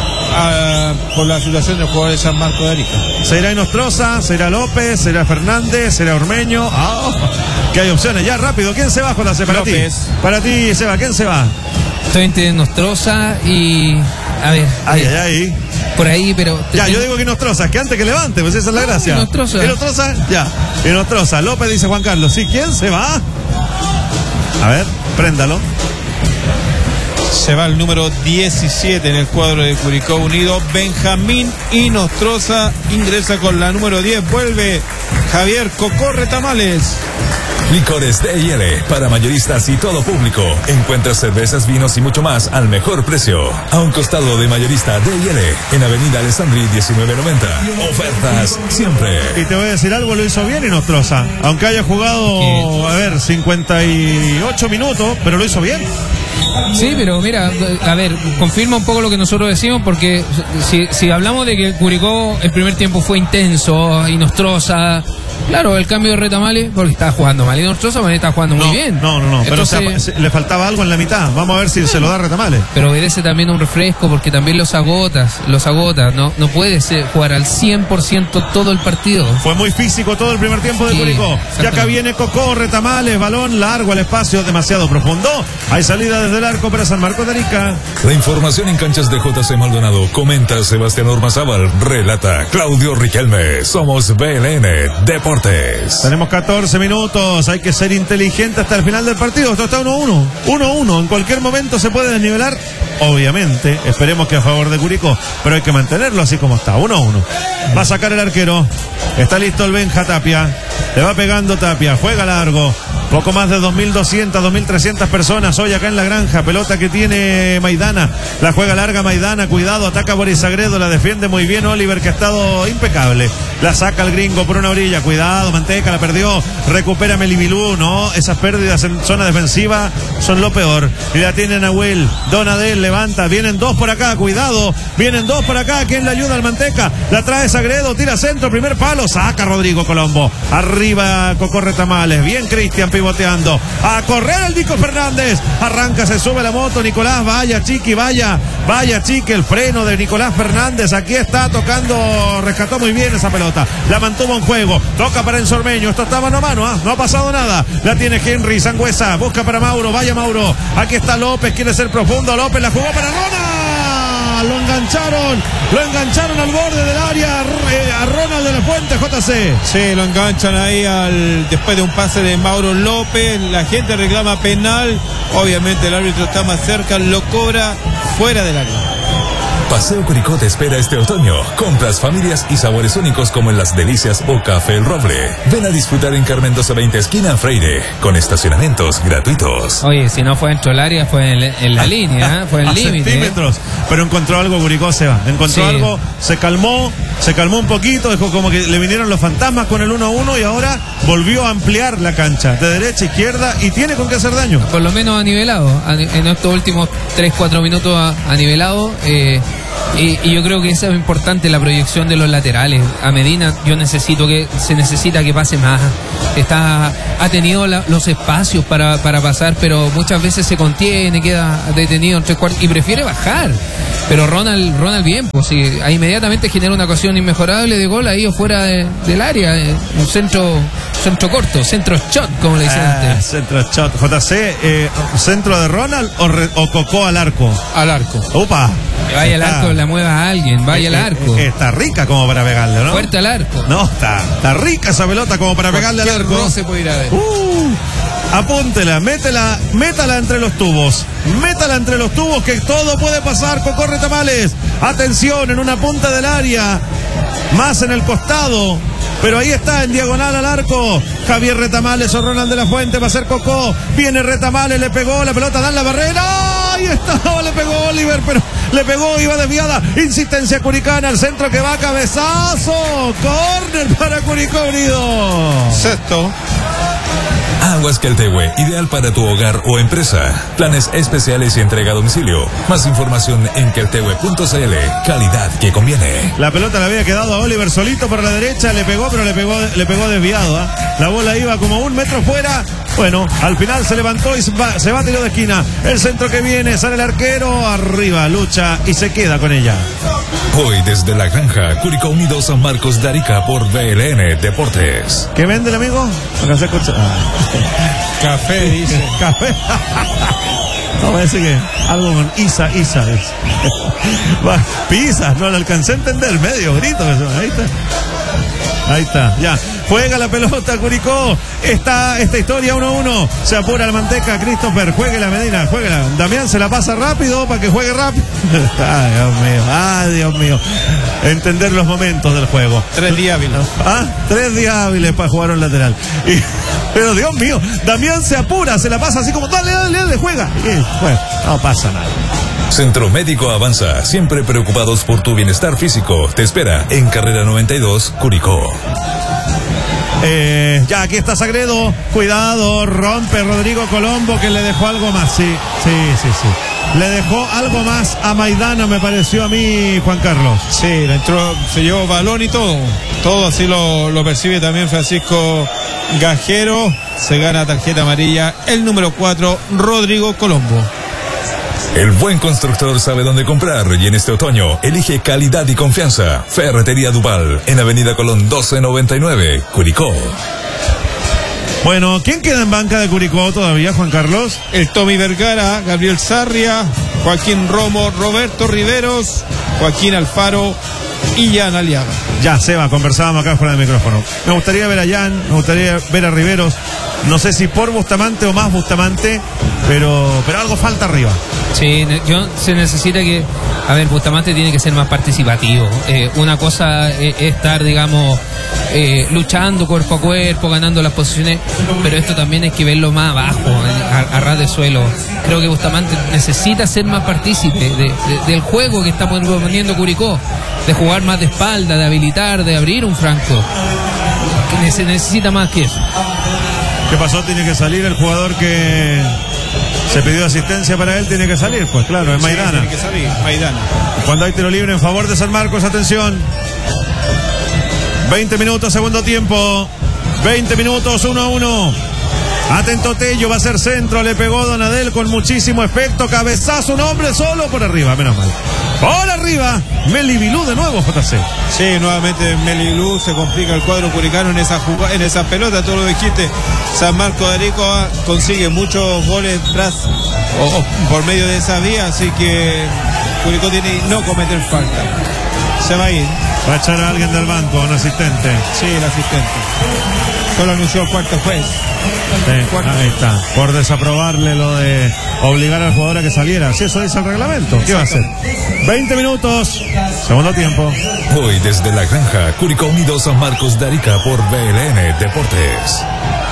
a, por la situación del jugador de San Marcos de Arica. Será Inostroza, será López, será Fernández, será Ormeño. Ah, que hay opciones. Ya rápido. ¿Quién se va, J C? Para López. ti. Para ti, Seba. ¿Quién se va? Estoy entre Nostroza y. A ver. Ay, eh, ay, ay. Por ahí, pero. Ya, yo digo que Inostroza, que antes que levante, pues esa es la gracia. Inostroza. Inostroza, ya. Inostroza. López dice Juan Carlos. ¿Sí? ¿Quién se va? A ver, préndalo. Se va el número diecisiete en el cuadro de Curicó Unido. Benjamín Inostroza ingresa con la número diez. Vuelve Javier Cocó Retamales. Licores D y L para mayoristas y todo público. Encuentras cervezas, vinos y mucho más al mejor precio. A un costado de mayorista D y L en Avenida Alessandri diecinueve noventa. Ofertas siempre. Y te voy a decir algo, lo hizo bien Inostroza. Aunque haya jugado, a ver, cincuenta y ocho minutos, pero lo hizo bien. Sí, pero mira, a ver, confirma un poco lo que nosotros decimos, porque si, si hablamos de que Curicó el primer tiempo fue intenso, Inostroza, claro, el cambio de Retamales, porque estaba jugando mal, Inostroza está jugando muy no, bien. No, no, no, Entonces, pero o sea, le faltaba algo en la mitad. Vamos a ver si se lo da Retamales. Pero obedece también a un refresco, porque también los agotas, los agotas, no, no puedes eh, jugar al cien por ciento todo el partido. Fue muy físico todo el primer tiempo de Sí, Curicó. Y acá viene Cocó, Retamales, balón largo al espacio, demasiado profundo. Hay salida desde el arco para San Marcos de Arica. La información en canchas de J C Maldonado. Comenta Sebastián Ormazábal. Relata Claudio Riquelme. Somos B L N Deportes. Tenemos catorce minutos. Hay que ser inteligente hasta el final del partido. Esto está uno a uno. uno a uno. En cualquier momento se puede desnivelar. Obviamente. Esperemos que a favor de Curicó. Pero hay que mantenerlo así como está. uno a uno. Va a sacar el arquero. Está listo el Benja Tapia. Le va pegando Tapia. Juega largo. Poco más de dos mil doscientas, dos mil trescientas personas hoy acá en la granja. Pelota que tiene Maidana. La juega larga Maidana. Cuidado, ataca Boris Agredo. La defiende muy bien Oliver, que ha estado impecable. La saca el gringo por una orilla. Cuidado, Manteca la perdió. Recupera Melibilú. No, esas pérdidas en zona defensiva son lo peor. Y la tiene Nahuel. Donadel levanta. Vienen dos por acá. Cuidado. Vienen dos por acá. ¿Quién le ayuda al Manteca? La trae Sagredo. Tira centro. Primer palo. Saca Rodrigo Colombo. Arriba Cocó Retamales. Bien Cristian pivoteando. A correr el Nico Fernández. Arranca, se sube la moto. Nicolás, vaya Chiqui, vaya. Vaya Chiqui, el freno de Nicolás Fernández. Aquí está tocando. Rescató muy bien esa pelota. La mantuvo en juego. Toca para Enzo Ormeño. Esto está mano a mano. ¿eh? No ha pasado nada. La tiene Henry Sangüesa. Busca para Mauro. Vaya Mauro. Aquí está López. Quiere ser profundo. López la jugó para Ronald. ¡Ah! Lo engancharon. Lo engancharon al borde del área eh, a Ronald de la Fuente, J C. Sí, lo enganchan ahí al después de un pase de Mauro López. La gente reclama penal. Obviamente el árbitro está más cerca, lo cobra fuera del área. Paseo Curicó te espera este otoño. Compras, familias y sabores únicos como en Las Delicias o Café El Roble. Ven a disfrutar en Carmen doce veinte esquina Freire, con estacionamientos gratuitos. Oye, si no fue dentro del área, fue en, en la línea, ¿eh? Fue en el límite. Centímetros. ¿eh? Pero encontró algo Curicó, se va. Encontró sí. algo, se calmó, se calmó un poquito, dejó como que le vinieron los fantasmas con el uno a uno y ahora volvió a ampliar la cancha de derecha a izquierda y tiene con qué hacer daño. Por lo menos ha nivelado. En estos últimos tres cuatro minutos ha, ha nivelado. Eh, Y, y yo creo que eso es importante, la proyección de los laterales. A Medina yo necesito que se necesita que pase más. Está ha tenido la, los espacios para, para pasar, pero muchas veces se contiene, queda detenido en tres cuartos y prefiere bajar. Pero Ronald Ronald bien, pues sí, ahí inmediatamente genera una ocasión inmejorable de gol ahí o fuera de, del área, eh, un centro centro corto, centro shot, como le decían ah, antes. Centro shot, J C, eh, centro de Ronald o, re, o Cocó al arco. Al arco. Upa. Que vaya al arco, la mueva a alguien, vaya al arco. Está rica como para pegarle, ¿no? Fuerte al arco. No, está, está rica esa pelota como para pegarle al arco. No se puede ir a ver. Uh, apúntela, métela, métala entre los tubos. Métala entre los tubos que todo puede pasar. Cocó Retamales. Atención, en una punta del área. Más en el costado. Pero ahí está, en diagonal al arco. Javier Retamales o Ronald de la Fuente va a ser Cocó. Viene Retamales, le pegó la pelota, dan la barrera. Ahí está, le pegó Oliver, pero le pegó, iba desviada. Insistencia curicana, el centro que va, cabezazo. Córner para Curicó Unido. Sexto. Aguas Queltehue, ideal para tu hogar o empresa. Planes especiales y entrega a domicilio. Más información en queltehue punto c l. Calidad que conviene. La pelota le había quedado a Oliver solito por la derecha, le pegó, pero le pegó, le pegó desviado. ¿eh? La bola iba como un metro fuera. Bueno, al final se levantó y se va, se va a tiro de esquina. El centro que viene, sale el arquero, arriba, lucha y se queda con ella. Hoy desde la granja, Curicó Unido San Marcos de Arica por B L N Deportes. ¿Qué vende el amigo? Acá se escucha. Café, dice. Café. No, parece que algo con Isa, Isa. Pisa, no lo alcancé a entender, medio grito. Eso. Ahí está. Ahí está, ya. Juega la pelota, Curicó. Está esta historia uno a uno. Se apura el Manteca, Christopher. Juegue la Medina, jueguela. Damián se la pasa rápido para que juegue rápido. Ay, Dios mío. Ay, Dios mío. Entender los momentos del juego. Tres días hábiles. Ah, tres días hábiles para jugar un lateral. Y, pero Dios mío, Damián se apura, se la pasa así como, dale, dale, dale, juega. Y, bueno, no pasa nada. Centro Médico Avanza, siempre preocupados por tu bienestar físico. Te espera en Carrera noventa y dos, Curicó. Eh, ya aquí está Sagredo, cuidado, rompe Rodrigo Colombo que le dejó algo más, sí, sí, sí, sí. Le dejó algo más a Maidana, me pareció a mí, Juan Carlos. Sí, le entró, se llevó balón y todo, todo así lo, lo percibe también Francisco Gajero. Se gana tarjeta amarilla el número cuatro, Rodrigo Colombo. El buen constructor sabe dónde comprar y en este otoño elige calidad y confianza. Ferretería Duval, en Avenida Colón doce noventa y nueve, Curicó. Bueno, ¿quién queda en banca de Curicó todavía, Juan Carlos? El Tommy Vergara, Gabriel Sarria, Joaquín Romo, Roberto Riveros, Joaquín Alfaro y Jan Aliaga. Ya, Seba, conversábamos acá fuera del micrófono. Me gustaría ver a Jan, me gustaría ver a Riveros. No sé si por Bustamante o más Bustamante, pero, pero algo falta arriba. Sí, yo, se necesita que, a ver, Bustamante tiene que ser más participativo. Eh, una cosa es, es estar, digamos, eh, luchando cuerpo a cuerpo, ganando las posiciones, pero esto también hay que verlo más abajo, a, a ras de suelo. Creo que Bustamante necesita ser más partícipe de, de, del juego que está proponiendo Curicó, de jugar más de espalda, de habilitar, de abrir un franco. Que se necesita más que eso. ¿Qué pasó? Tiene que salir el jugador que se pidió asistencia para él, tiene que salir, pues claro, es Maidana. Sí, tiene que salir, Maidana. Cuando hay tiro libre en favor de San Marcos, atención. veinte minutos, segundo tiempo. veinte minutos, uno a uno. Atento Tello, va a ser centro, le pegó Donadel con muchísimo efecto, cabezazo, un hombre solo por arriba, menos mal. Por arriba, Melibilú de nuevo, J C. Sí, nuevamente Melibilú, se complica el cuadro curicano en esa jugada, en esa pelota, todo lo dijiste. San Marcos de Arica consigue muchos goles tras o, o por medio de esa vía, así que Curicó tiene que no cometer falta. Se va a ir. Va a echar a alguien del banco, un asistente. Sí, el asistente. Solo anunció el cuarto juez. Sí, ahí está. Por desaprobarle lo de obligar al jugador a que saliera. Si eso dice el reglamento, ¿qué va a hacer? veinte minutos, segundo tiempo. Hoy desde la granja, Curicó Unido San Marcos de Arica por B L N Deportes.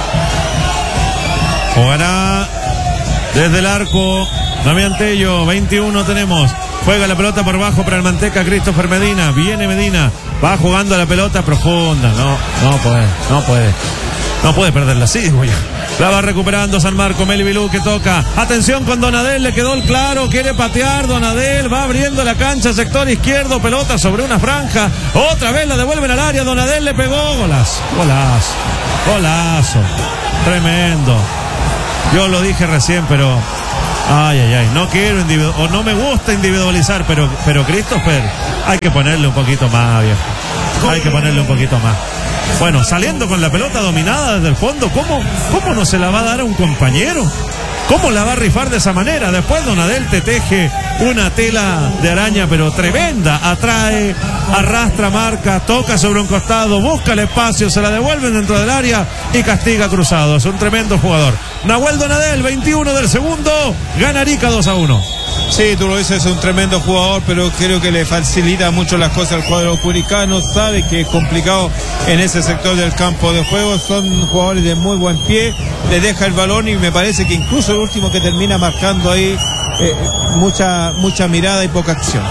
Jugará desde el arco Damián Tello, veintiuno tenemos. Juega la pelota por bajo para el Manteca Christopher Medina. Viene Medina, va jugando la pelota profunda. No, no puede, no puede. No puede perderla así, güey. La va recuperando San Marco, Meli Bilú que toca. Atención con Donadel, le quedó el claro, quiere patear. Donadel va abriendo la cancha, sector izquierdo, pelota sobre una franja. Otra vez la devuelven al área, Donadel le pegó. Golazo, golazo, golazo. Tremendo. Yo lo dije recién, pero... Ay, ay, ay, no quiero individu- o no me gusta individualizar, pero, pero Christopher, hay que ponerle un poquito más, viejo. Hay que ponerle un poquito más. Bueno, saliendo con la pelota dominada desde el fondo, ¿cómo, cómo no se la va a dar a un compañero? ¿Cómo la va a rifar de esa manera? Después Donadel te teje una tela de araña, pero tremenda. Atrae, arrastra, marca, toca sobre un costado, busca el espacio, se la devuelven dentro del área y castiga Cruzado. Es un tremendo jugador. Nahuel Donadel, veintiuno del segundo, gana Arica dos a uno. Sí, tú lo dices, es un tremendo jugador, pero creo que le facilita mucho las cosas al cuadro curicano. Sabe que es complicado en ese sector del campo de juego. Son jugadores de muy buen pie, le deja el balón y me parece que incluso el último que termina marcando ahí eh, mucha, mucha mirada y poca acción.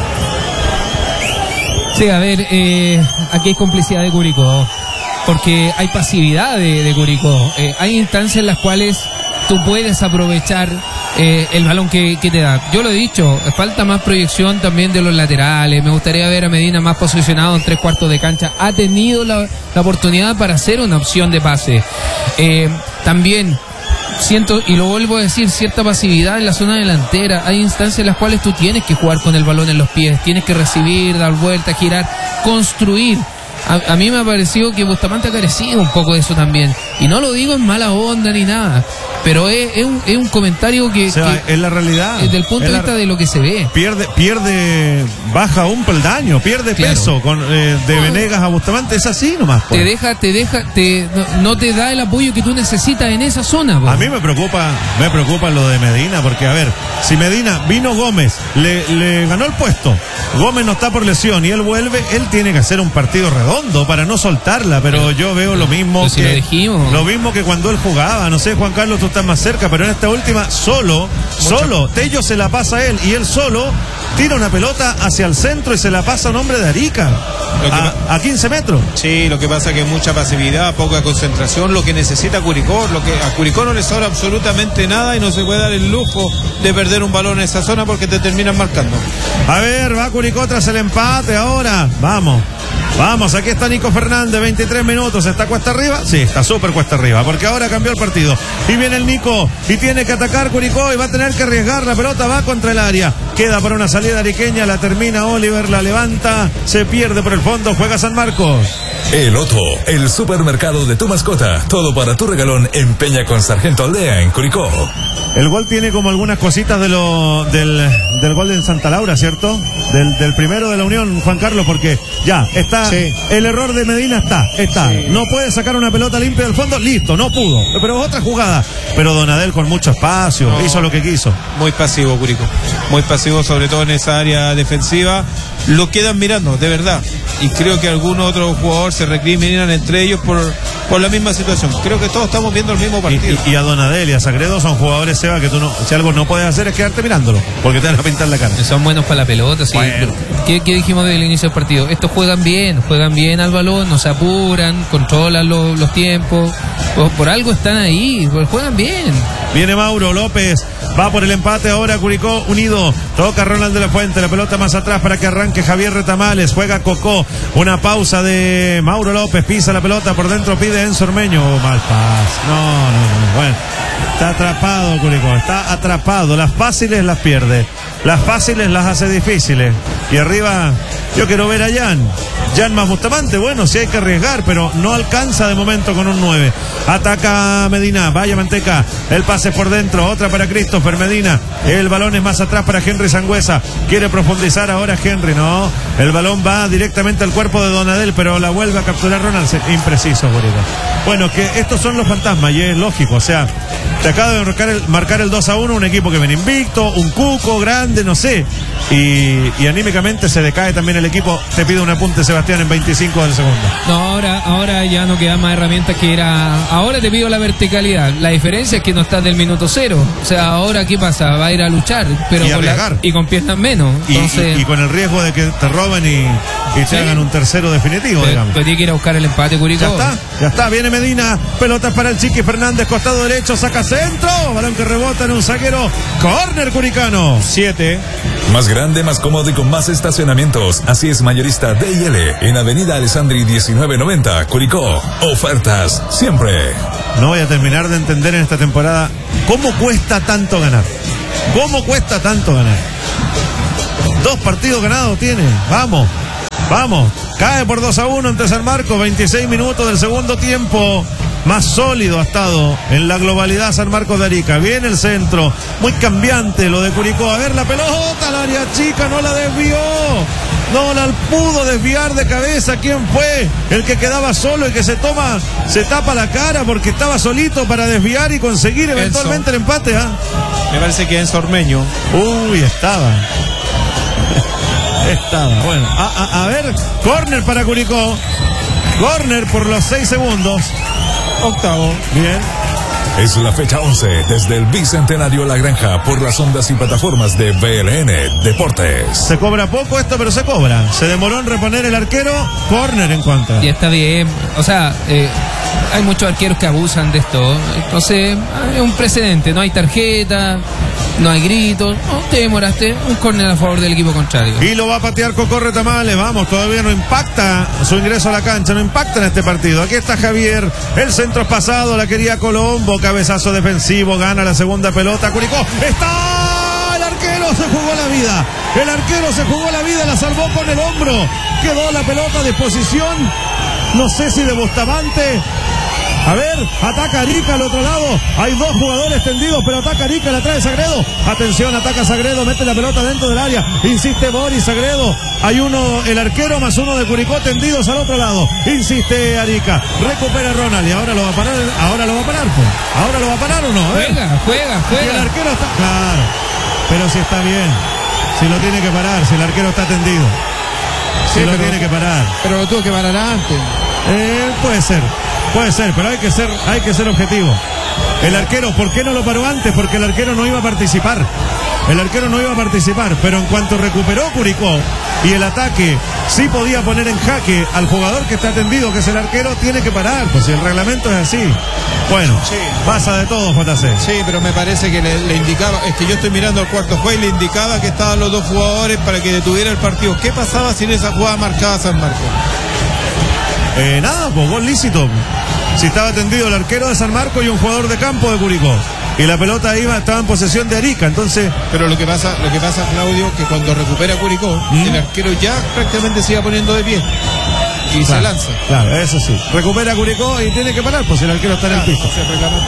Sí, a ver, eh, aquí hay complicidad de Curicó, porque hay pasividad de, de Curicó. Eh, hay instancias en las cuales tú puedes aprovechar eh, el balón que, que te da. Yo lo he dicho, falta más proyección también de los laterales. Me gustaría ver a Medina más posicionado en tres cuartos de cancha. Ha tenido la, la oportunidad para hacer una opción de pase. Eh, también siento, y lo vuelvo a decir, cierta pasividad en la zona delantera. Hay instancias en las cuales tú tienes que jugar con el balón en los pies, tienes que recibir, dar vuelta, girar, construir. A, a mí me ha parecido que Bustamante ha carecido un poco de eso también. Y no lo digo en mala onda ni nada, pero es, es, un, es un comentario que, o sea, que es la realidad. Desde el punto de vista de lo que se ve. Pierde, pierde, baja un peldaño, pierde Claro. peso con eh, de Venegas a Bustamante, es así nomás. Pues. Te deja, te deja, te no, no te da el apoyo que tú necesitas en esa zona. Po. A mí me preocupa, me preocupa lo de Medina, porque a ver, si Medina vino Gómez, le, le ganó el puesto, Gómez no está por lesión y él vuelve, él tiene que hacer un partido redondo para no soltarla, pero, pero yo veo lo mismo pues que si lo dijimos. Lo mismo que cuando él jugaba, no sé, Juan Carlos, tú estás más cerca, pero en esta última, solo, Mucha. solo, Tello se la pasa a él y él solo tira una pelota hacia el centro y se la pasa a un hombre de Arica. A, a quince metros. Sí, lo que pasa es que mucha pasividad, poca concentración, lo que necesita Curicó, lo que a Curicó no le sobra absolutamente nada y no se puede dar el lujo de perder un balón en esa zona porque te terminan marcando. A ver, va Curicó tras el empate ahora. Vamos. Vamos, aquí está Nico Fernández, veintitrés minutos, ¿está cuesta arriba? Sí, está súper cuesta arriba, porque ahora cambió el partido. Y viene el Nico, y tiene que atacar Curicó, y va a tener que arriesgar, la pelota va contra el área. Queda para una salida ariqueña, la termina Oliver, la levanta, se pierde por el fondo, juega San Marcos. El Otto, el supermercado de tu mascota, todo para tu regalón en Peña con Sargento Aldea en Curicó. El gol tiene como algunas cositas de lo del, del gol de Santa Laura, ¿cierto? Del, del primero de la Unión, Juan Carlos, porque ya está, sí. El error de Medina está, está. Sí. No puede sacar una pelota limpia del fondo, listo, no pudo. Pero otra jugada. Pero Donadel con mucho espacio, no, hizo lo que quiso. Muy pasivo, Curicó. Muy pasivo, sobre todo en esa área defensiva. Lo quedan mirando, de verdad. Y creo que algún otro jugador se recriminan entre ellos por, por la misma situación. Creo que todos estamos viendo el mismo partido. Y, y, y a Donadel y a Sagredo son jugadores, Seba, que tú no, si algo no puedes hacer es quedarte mirándolo, porque te van a pintar la cara. Son buenos para la pelota, sí. Bueno. ¿Qué, ¿Qué dijimos del inicio del partido? Estos juegan bien, juegan bien al balón, no se apuran, controlan lo, los tiempos. Por, por algo están ahí, juegan bien. Viene Mauro López, va por el empate ahora Curicó Unido. Toca Ronald de la Fuente, la pelota más atrás para que arranque Javier Retamales. Juega Cocó, una pausa de Mauro López, pisa la pelota por dentro, pide Enzo Ormeño. Oh, mal pas. No, no, no. Bueno, está atrapado Curicó, está atrapado. Las fáciles las pierde. las fáciles las hace difíciles. Y arriba yo quiero ver a Jan. Jan más Bustamante, bueno, sí hay que arriesgar, pero no alcanza de momento con un nueve. Ataca Medina, vaya Manteca, el pase por dentro, otra para Christopher Medina, el balón es más atrás para Henry Sangüesa, quiere profundizar ahora Henry, no, el balón va directamente al cuerpo de Donadel, pero la vuelve a capturar Ronald, impreciso, Borita. Bueno, que estos son los fantasmas y es lógico, o sea, te acaba de marcar el, marcar el dos a uno, un equipo que viene invicto, un cuco grande, no sé, y, y anímicamente se decae también el equipo. Te pido un apunte, Sebastián, en veinticinco del segundo. No, ahora, ahora ya no quedan más herramientas que era. Ahora te pido la verticalidad. La diferencia es que no estás del minuto cero. O sea, ahora ¿qué pasa? Va a ir a luchar, pero y, con, la, y con piernas menos. Entonces, y, y, y con el riesgo de que te roben y, y te ¿sí? hagan un tercero definitivo, pero, digamos. Pero tiene que ir a buscar el empate, Curicó. Ya está, ya está. Viene Medina, pelotas para el Chiqui Fernández, costado derecho, saca centro. Balón que rebota en un zaguero. Córner curicano. Siete. Más grande, más cómodo y con más estacionamientos. Así es Mayorista D y L en Avenida Alessandri diecinueve noventa, Curicó. Ofertas siempre. No voy a terminar de entender en esta temporada cómo cuesta tanto ganar. ¿Cómo cuesta tanto ganar? Dos partidos ganados tiene. Vamos, vamos. Cae por dos a uno ante San Marcos. veintiséis minutos del segundo tiempo. Más sólido ha estado en la globalidad San Marcos de Arica. Viene el centro, muy cambiante lo de Curicó. A ver la pelota, la área chica, no la desvió. No la pudo desviar de cabeza. ¿Quién fue el que quedaba solo, el que se toma, se tapa la cara porque estaba solito para desviar y conseguir eventualmente Enzo. El empate? ¿eh? Me parece que es Ormeño. Uy, estaba. Estaba, bueno. A, a, a ver, córner para Curicó. Córner por los seis segundos. Octavo. Bien. Es la fecha once desde el Bicentenario La Granja por las ondas y plataformas de B L N Deportes. Se cobra poco esto, pero se cobra. Se demoró en reponer el arquero. Córner en contra. Y está bien. O sea, eh, hay muchos arqueros que abusan de esto. Entonces, es un precedente. No hay tarjeta, no hay gritos. No, te demoraste. Un córner a favor del equipo contrario. Y lo va a patear Cocorre Tamales. Vamos, todavía no impacta su ingreso a la cancha. No impacta en este partido. Aquí está Javier. El centro es pasado. La quería Colombo. Cabezazo defensivo. Gana la segunda pelota. Curicó. ¡Está! El arquero se jugó la vida. El arquero se jugó la vida. La salvó con el hombro. Quedó la pelota a disposición. No sé si de Bustamante. A ver, ataca Arica al otro lado. Hay dos jugadores tendidos, pero ataca Arica, la trae Sagredo. Atención, ataca Sagredo, mete la pelota dentro del área. Insiste Boris Sagredo. Hay uno, el arquero más uno de Curicó tendidos al otro lado. Insiste Arica. Recupera Ronald y ahora lo va a parar. Ahora lo va a parar, pues. Ahora lo va a parar o no. A ver. Juega, juega, juega. Y el arquero está. Claro. Pero si está bien. Si lo tiene que parar, si el arquero está tendido. Si sí, lo pero, tiene que parar. Pero lo tuvo que parar antes. Eh, puede ser. Puede ser, pero hay que ser, hay que ser objetivo. El arquero, ¿por qué no lo paró antes? Porque el arquero no iba a participar. El arquero no iba a participar, pero en cuanto recuperó Curicó y el ataque sí podía poner en jaque al jugador que está tendido, que es el arquero, tiene que parar, pues si el reglamento es así. Bueno, sí. Pasa de todo, J C. Sí, pero me parece que le, le indicaba, es que yo estoy mirando al cuarto juez y le indicaba que estaban los dos jugadores para que detuviera el partido. ¿Qué pasaba si en esa jugada marcaba San Marcos? Eh, nada, pues gol lícito. Si estaba tendido el arquero de San Marcos y un jugador de campo de Curicó. Y la pelota iba, estaba en posesión de Arica, entonces. Pero lo que pasa, lo que pasa, Claudio, que cuando recupera Curicó, ¿Mm? el arquero ya prácticamente se iba poniendo de pie. Y claro, se lanza. Claro, eso sí. Recupera Curicó y tiene que parar, pues el arquero está claro, en el piso.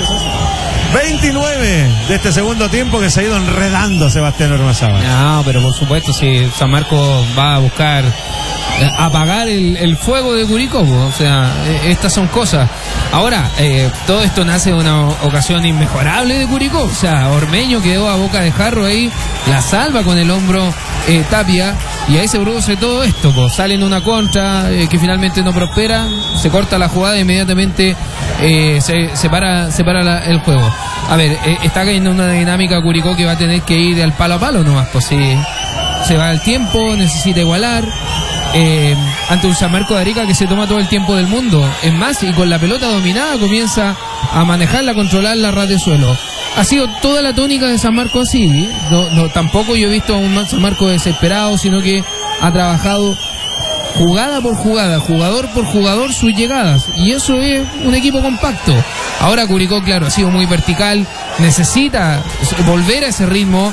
veintinueve de este segundo tiempo que se ha ido enredando Sebastián Ormazábal. No, pero por supuesto, si San Marcos va a buscar apagar el, el fuego de Curicó, o sea, estas son cosas. Ahora, eh, todo esto nace de una ocasión inmejorable de Curicó, o sea, Ormeño quedó a boca de jarro ahí, la salva con el hombro eh, Tapia, y ahí se produce todo esto, pues sale en una contra eh, que finalmente no prospera, se corta la jugada e inmediatamente eh, se, se para, se para la, el juego. A ver, eh, está cayendo una dinámica Curicó que va a tener que ir al palo a palo nomás, pues si se va el tiempo, necesita igualar. Eh, ante un San Marcos de Arica que se toma todo el tiempo del mundo, es más, y con la pelota dominada comienza a manejarla, a controlarla a ras de suelo. Ha sido toda la tónica de San Marcos así, ¿eh? no, no, tampoco yo he visto a un San Marcos desesperado, sino que ha trabajado jugada por jugada, jugador por jugador sus llegadas, y eso es un equipo compacto. Ahora Curicó, claro, ha sido muy vertical, necesita volver a ese ritmo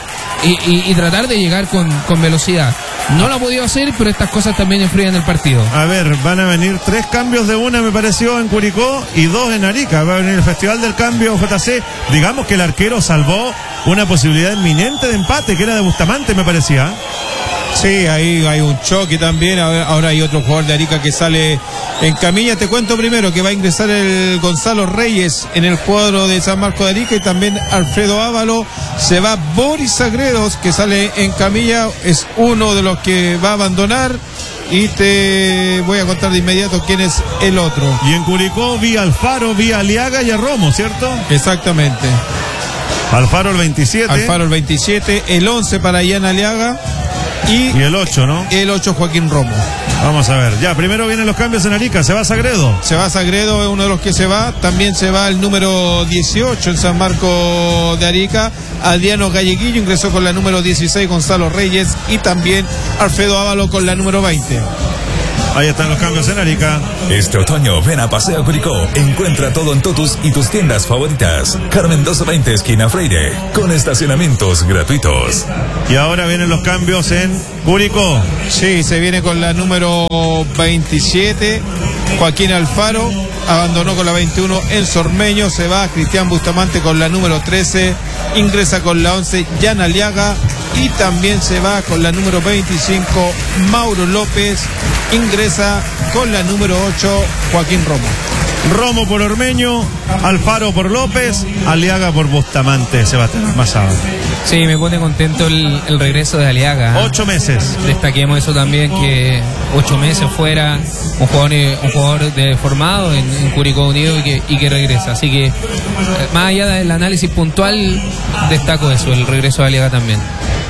y, y, y tratar de llegar con, con velocidad. No lo ha podido hacer, pero estas cosas también influyen en el partido. A ver, van a venir tres cambios de una, me pareció, en Curicó y dos en Arica. Va a venir el Festival del Cambio J C. Digamos que el arquero salvó una posibilidad inminente de empate, que era de Bustamante, me parecía. Sí, ahí hay un choque también. Ahora hay otro jugador de Arica que sale en camilla. Te cuento primero que va a ingresar el Gonzalo Reyes en el cuadro de San Marcos de Arica y también Alfredo Ávalo. Se va Boris Sagredos, que sale en camilla. Es uno de los que va a abandonar. Y te voy a contar de inmediato quién es el otro. Y en Curicó vi a Alfaro, vi a Aliaga y a Romo, ¿cierto? Exactamente. Alfaro el veintisiete. Alfaro el veintisiete. El once para Ian Aliaga. Y, y el ocho, ¿no? El ocho, Joaquín Romo. Vamos a ver. Ya, primero vienen los cambios en Arica. Se va Sagredo. Se va Sagredo, es uno de los que se va. También se va el número dieciocho en San Marcos de Arica. Adriano Galleguillo ingresó con la número dieciséis, Gonzalo Reyes. Y también Alfredo Ávalo con la número veinte. Ahí están los cambios en Arica. Este otoño ven a Paseo Curicó. Encuentra todo en Totus y tus tiendas favoritas. Carmen doscientos veinte esquina Freire, con estacionamientos gratuitos. Y ahora vienen los cambios en Curicó. Sí, se viene con la número veintisiete, Joaquín Alfaro. Abandonó con la veintiuno el Sormeño. Se va Cristian Bustamante con la número trece. Ingresa con la once Jan Aliaga. Y también se va con la número veinticinco Mauro López. Ingresa con la número ocho Joaquín Romo. Romo por Ormeño, Alfaro por López, Aliaga por Bustamante. Sebastián Masada. Sí, me pone contento el, el regreso de Aliaga. Ocho meses. Destaquemos eso también, que ocho meses fuera, un jugador, un jugador de, formado en, en Curicó Unido y que, y que regresa. Así que, más allá del análisis puntual, destaco eso, el regreso de Aliaga también.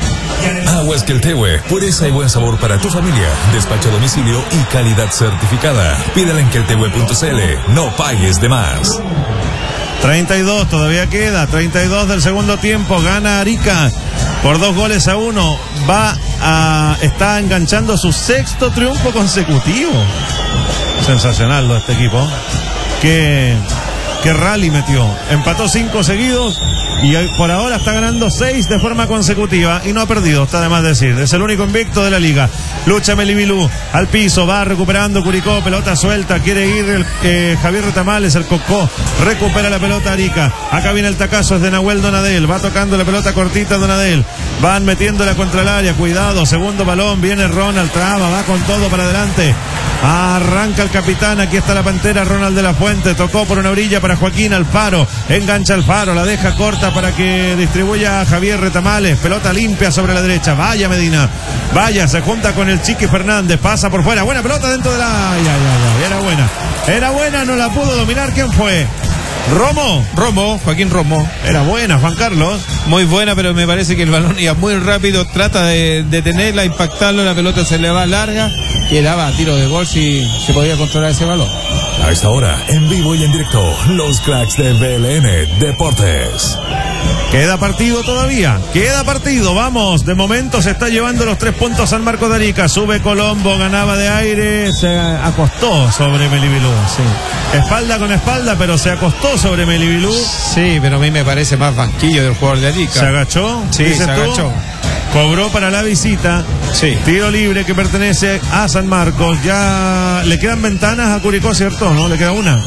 Aguas Queltehue, pureza y buen sabor para tu familia. Despacho a domicilio y calidad certificada. Pídela en queltehue punto c l. No pagues de más. treinta y dos, todavía queda. treinta y dos del segundo tiempo. Gana Arica por dos goles a uno. Va a. Está enganchando su sexto triunfo consecutivo. Sensacional lo de este equipo. Que. Que rally metió. Empató cinco seguidos y por ahora está ganando seis de forma consecutiva y no ha perdido, está de más decir. Es el único invicto de la liga. Lucha Melibilú al piso, va recuperando Curicó, pelota suelta, quiere ir el, eh, Javier Retamales, el Cocó, recupera la pelota Arica. Acá viene el tacazo, es de Nahuel Donadel, va tocando la pelota cortita Donadel, van metiéndola contra el área, cuidado, segundo balón, viene Ronald, traba, va con todo para adelante. Arranca el capitán, aquí está la Pantera, Ronald de la Fuente, tocó por una orilla para Joaquín Alfaro, engancha Alfaro, la deja corta para que distribuya a Javier Retamales, pelota limpia sobre la derecha, vaya Medina, vaya, se junta con el Chiqui Fernández, pasa por fuera, buena pelota dentro de la... Ay, ay, ay, era buena, era buena, no la pudo dominar, ¿quién fue? Romo. Romo, Joaquín Romo. Era buena, Juan Carlos. Muy buena, pero me parece que el balón iba muy rápido. Trata de detenerla, impactarlo, la pelota se le va larga. Y daba tiro de gol si se podía controlar ese balón. A esta hora, en vivo y en directo, los cracks de B L N Deportes. Queda partido todavía, queda partido, vamos, de momento se está llevando los tres puntos San Marcos de Arica, sube Colombo, ganaba de aire, se acostó sobre Melibilú, sí. Espalda con espalda, pero se acostó sobre Melibilú. Sí, pero a mí me parece más banquillo del jugador de Arica. ¿Se agachó? Sí, se agachó. Tú? Cobró para la visita, sí. Tiro libre que pertenece a San Marcos, ya le quedan ventanas a Curicó, ¿cierto? ¿No? ¿Le queda una?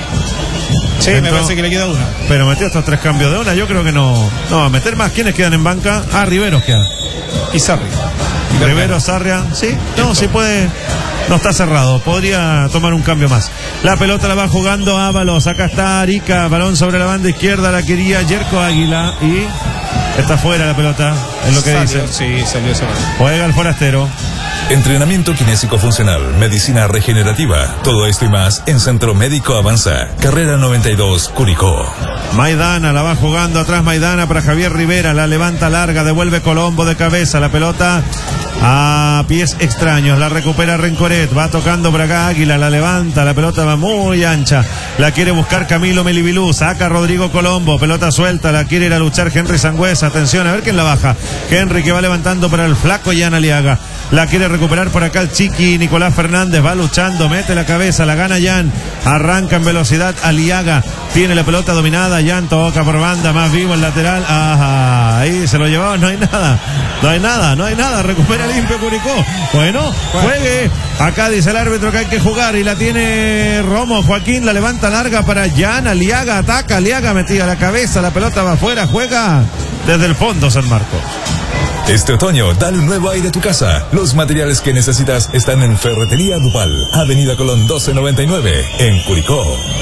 Sí, Entró, me parece que le queda una. Pero metió estos tres cambios de una, yo creo que no. No va a meter más. ¿Quiénes quedan en banca? Ah, Riveros queda. Y Sarri. Riveros, Sarria. Sí, no, sí puede. No está cerrado. Podría tomar un cambio más. La pelota la va jugando Ábalos. Acá está Arica. Balón sobre la banda izquierda. La quería Yerko Águila. Y está fuera la pelota. Es lo que salió, dice. Sí, salió ese balón. Juega el forastero. Entrenamiento kinésico funcional, medicina regenerativa, todo esto y más en Centro Médico Avanza, carrera noventa y dos, Curicó. Maidana la va jugando atrás Maidana para Javier Rivera, la levanta larga, devuelve Colombo de cabeza, la pelota a pies extraños, la recupera Rencoret, va tocando por acá Águila, la levanta, la pelota va muy ancha, la quiere buscar Camilo Melibilú, saca Rodrigo Colombo, pelota suelta, la quiere ir a luchar Henry Sangüesa, atención a ver quién la baja, Henry que va levantando para el flaco Jan Aliaga, La quiere recuperar por acá el Chiqui. Nicolás Fernández va luchando, mete la cabeza, la gana Jan. Arranca en velocidad Aliaga. Tiene la pelota dominada. Jan toca por banda, más vivo el lateral. Ajá, ahí se lo llevaba. No hay nada. No hay nada, no hay nada. Recupera limpio Curicó. Bueno, juegue. Acá dice el árbitro que hay que jugar y la tiene Romo. Joaquín la levanta larga para Jan. Aliaga ataca. Aliaga metida la cabeza. La pelota va afuera. Juega desde el fondo San Marcos. Este otoño, dale un nuevo aire a tu casa. Los materiales que necesitas están en Ferretería Dupal, Avenida Colón doce noventa y nueve, en Curicó.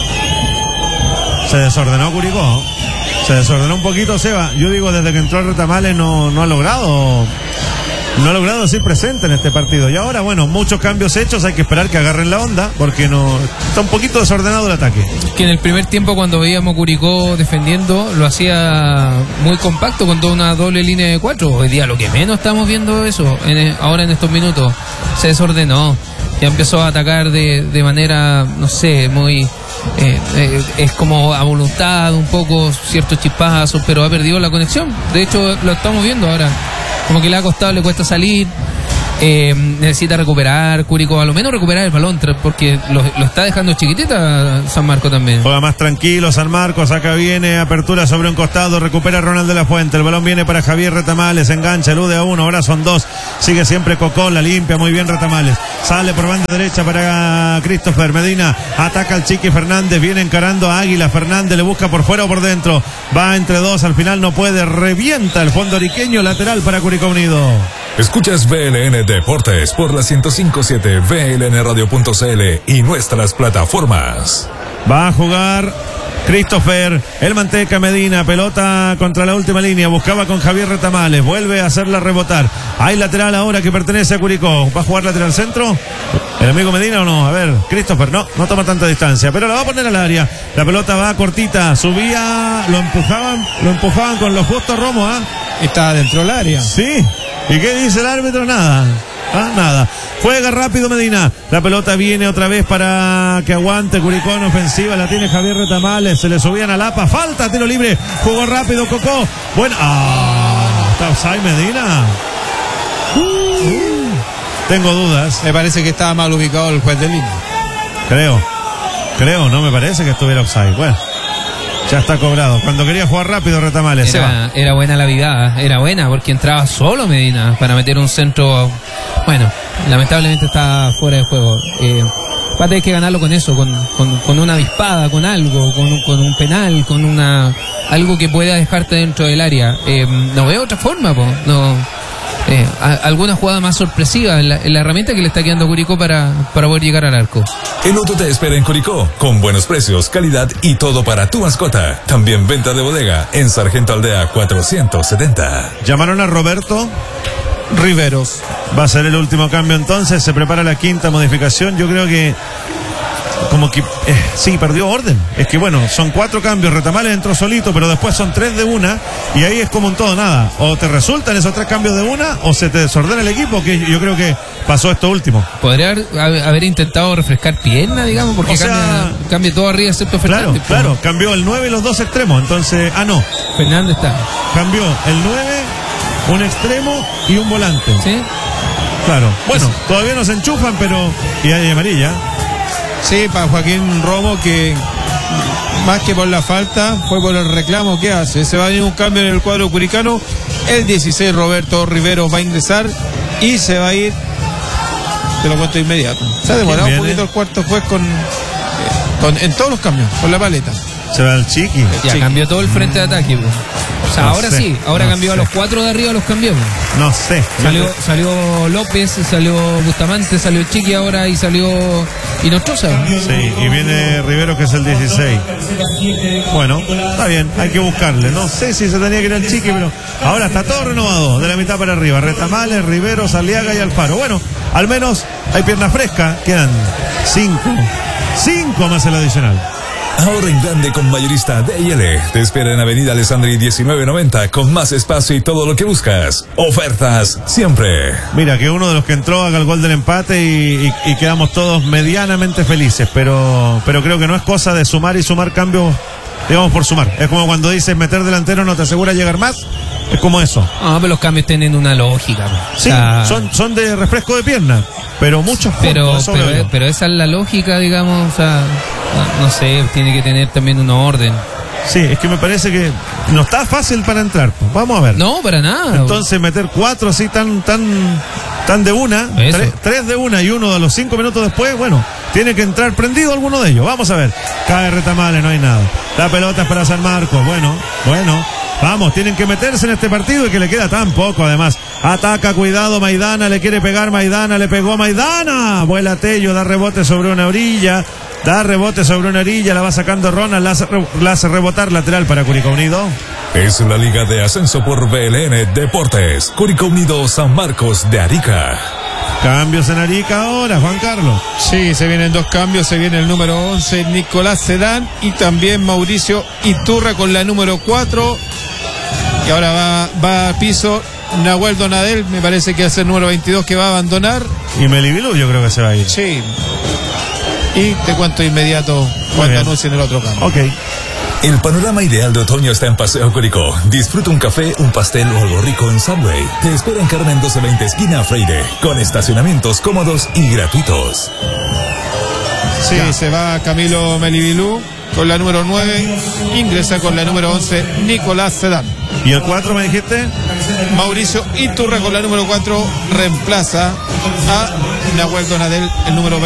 Se desordenó Curicó. Se desordenó un poquito, Seba. Yo digo, desde que entró el Retamales no, no ha logrado... No ha logrado ser presente en este partido. Y ahora, bueno, muchos cambios hechos. Hay que esperar que agarren la onda, porque no está un poquito desordenado el ataque. Que en el primer tiempo, cuando veíamos Curicó defendiendo, lo hacía muy compacto con toda una doble línea de cuatro. Hoy día lo que menos estamos viendo eso, en, ahora en estos minutos. Se desordenó. Ya empezó a atacar de, de manera, no sé, muy... Eh, eh, es como a voluntad, un poco, ciertos chispazos, pero ha perdido la conexión. De hecho, lo estamos viendo ahora. Como que le ha costado, le cuesta salir. Eh, necesita recuperar Curicó, a lo menos recuperar el balón, porque lo, lo está dejando chiquitita San Marcos también. Juega más tranquilo San Marcos. Acá viene apertura sobre un costado, recupera Ronald de la Fuente, el balón viene para Javier Retamales, engancha, elude a uno, ahora son dos, sigue siempre Cocó, la limpia muy bien Retamales, sale por banda derecha para Christopher Medina, ataca al Chiqui Fernández, viene encarando a Águila, Fernández le busca por fuera o por dentro, va entre dos, al final no puede, revienta el fondo ariqueño, lateral para Curicó Unido. Escuchas V L N Deportes por la ciento cinco punto siete, V L N radio punto c l y nuestras plataformas. Va a jugar Christopher, el Manteca Medina, pelota contra la última línea, buscaba con Javier Retamales, vuelve a hacerla rebotar. Hay lateral ahora que pertenece a Curicó. ¿Va a jugar lateral centro? ¿El amigo Medina o no? A ver, Christopher, no, no toma tanta distancia, pero la va a poner al área. La pelota va cortita, subía, lo empujaban, lo empujaban con los justos Romo, ¿ah? ¿eh? Está dentro del área. Sí. ¿Y qué dice el árbitro? Nada. Ah, nada. Juega rápido Medina. La pelota viene otra vez para que aguante Curicó en ofensiva. La tiene Javier Retamales. Se le subían a Lapa. Falta, tiro libre. Jugó rápido Cocó. Bueno. Ah, está offside Medina. Uh, tengo dudas. Me parece que estaba mal ubicado el juez de línea. Creo. Creo, no me parece que estuviera offside. Bueno. Ya está cobrado. Cuando quería jugar rápido Retamales. Era, era buena la vigada, era buena porque entraba solo Medina para meter un centro. Bueno, lamentablemente está fuera de juego. Eh, va a tener que ganarlo con eso, con, con, con una avispada, con algo, con, con un penal, con una algo que pueda dejarte dentro del área. Eh, no veo otra forma, po. No. Eh, a, alguna jugada más sorpresiva en la, en la herramienta que le está quedando a Curicó para, para poder llegar al arco. El Otto te espera en Curicó, con buenos precios, calidad y todo para tu mascota. También venta de bodega en Sargento Aldea cuatrocientos setenta. Llamaron a Roberto Riveros. Va a ser el último cambio entonces, se prepara la quinta modificación. Yo creo que como que, eh, sí, perdió orden. Es que bueno, son cuatro cambios, Retamales entró solito, pero después son tres de una, y ahí es como un todo nada. O te resultan esos tres cambios de una, o se te desordena el equipo, que yo creo que pasó esto último. Podría haber, haber intentado refrescar pierna, digamos, porque o sea, cambia, cambia todo arriba excepto Fernández. Claro, claro, cambió el nueve y los dos extremos, entonces, ah no. Fernández está. Cambió el nueve, un extremo y un volante. Sí. Claro, bueno, todavía no se enchufan, pero, y hay amarilla. Sí, para Joaquín Romo, que más que por la falta, fue por el reclamo que hace. Se va a venir un cambio en el cuadro curicano. El dieciséis, Roberto Riveros, va a ingresar y se va a ir. Te lo cuento de inmediato. Se ha demorado un poquito el cuarto juez con, eh, con en todos los cambios, con la paleta. Se va el Chiqui. Ya Chiqui. Cambió todo el frente de ataque, bro. O sea, no ahora sé, sí, ahora no cambió sé. A los cuatro de arriba, los cambió. No sé. Salió, salió López, salió Bustamante, salió Chiqui ahora y salió Inostroza. Sí, y viene Rivero, que es el dieciséis. Bueno, está bien, hay que buscarle. No sé si se tenía que ir al Chiqui, pero ahora está todo renovado, de la mitad para arriba. Retamales, Rivero, Saliaga y Alfaro. Bueno, al menos hay pierna fresca, quedan cinco. Cinco más el adicional. Ahora en grande con Mayorista D y L. Te espera en Avenida Alessandri diecinueve noventa con más espacio y todo lo que buscas. Ofertas siempre. Mira, que uno de los que entró haga el gol del empate y, y, y quedamos todos medianamente felices, pero, pero creo que no es cosa de sumar y sumar cambios digamos, por sumar. Es como cuando dices meter delantero no te asegura llegar más. Es como eso. Ah, pero los cambios tienen una lógica. Sí, o sea, son, son de refresco de pierna, pero muchos pero, puntos, pero, pero, pero esa es la lógica, digamos, o sea, no, no sé, tiene que tener también un orden. Sí, es que me parece que no está fácil para entrar. Pues. Vamos a ver. No, para nada. Entonces meter cuatro así tan tan tan de una, tres, tres de una y uno de los cinco minutos después, bueno, tiene que entrar prendido alguno de ellos. Vamos a ver. Cae Retamales, no hay nada. La pelota es para San Marcos. Bueno, bueno. Vamos, tienen que meterse en este partido y que le queda tan poco además. Ataca, cuidado, Maidana, le quiere pegar Maidana, le pegó Maidana. Vuela Tello, da rebote sobre una orilla. Da rebote sobre una orilla, la va sacando Ronald, la hace, la hace rebotar lateral para Curicó Unido. Es la Liga de Ascenso por B L N Deportes. Curicó Unido San Marcos de Arica. Cambios en Arica ahora, Juan Carlos. Sí, se vienen dos cambios. Se viene el número once, Nicolás Sedán, y también Mauricio Iturra con la número cuatro. Y ahora va, va a piso Nahuel Donadel, me parece que es el número veintidós que va a abandonar. Y Melibilú yo creo que se va a ir. Sí. Y te cuento inmediato cuando anuncien el otro cambio. Ok. El panorama ideal de otoño está en Paseo Curicó. Disfruta un café, un pastel o algo rico en Subway. Te espera en Carmen doce veinte, esquina Freire, con estacionamientos cómodos y gratuitos. Sí, ya. Se va Camilo Melibilú con la número nueve, ingresa con la número once, Nicolás Sedán. ¿Y el cuatro me dijiste? Mauricio Iturra con la número cuatro reemplaza a Nahuel Donadel, el número veinte.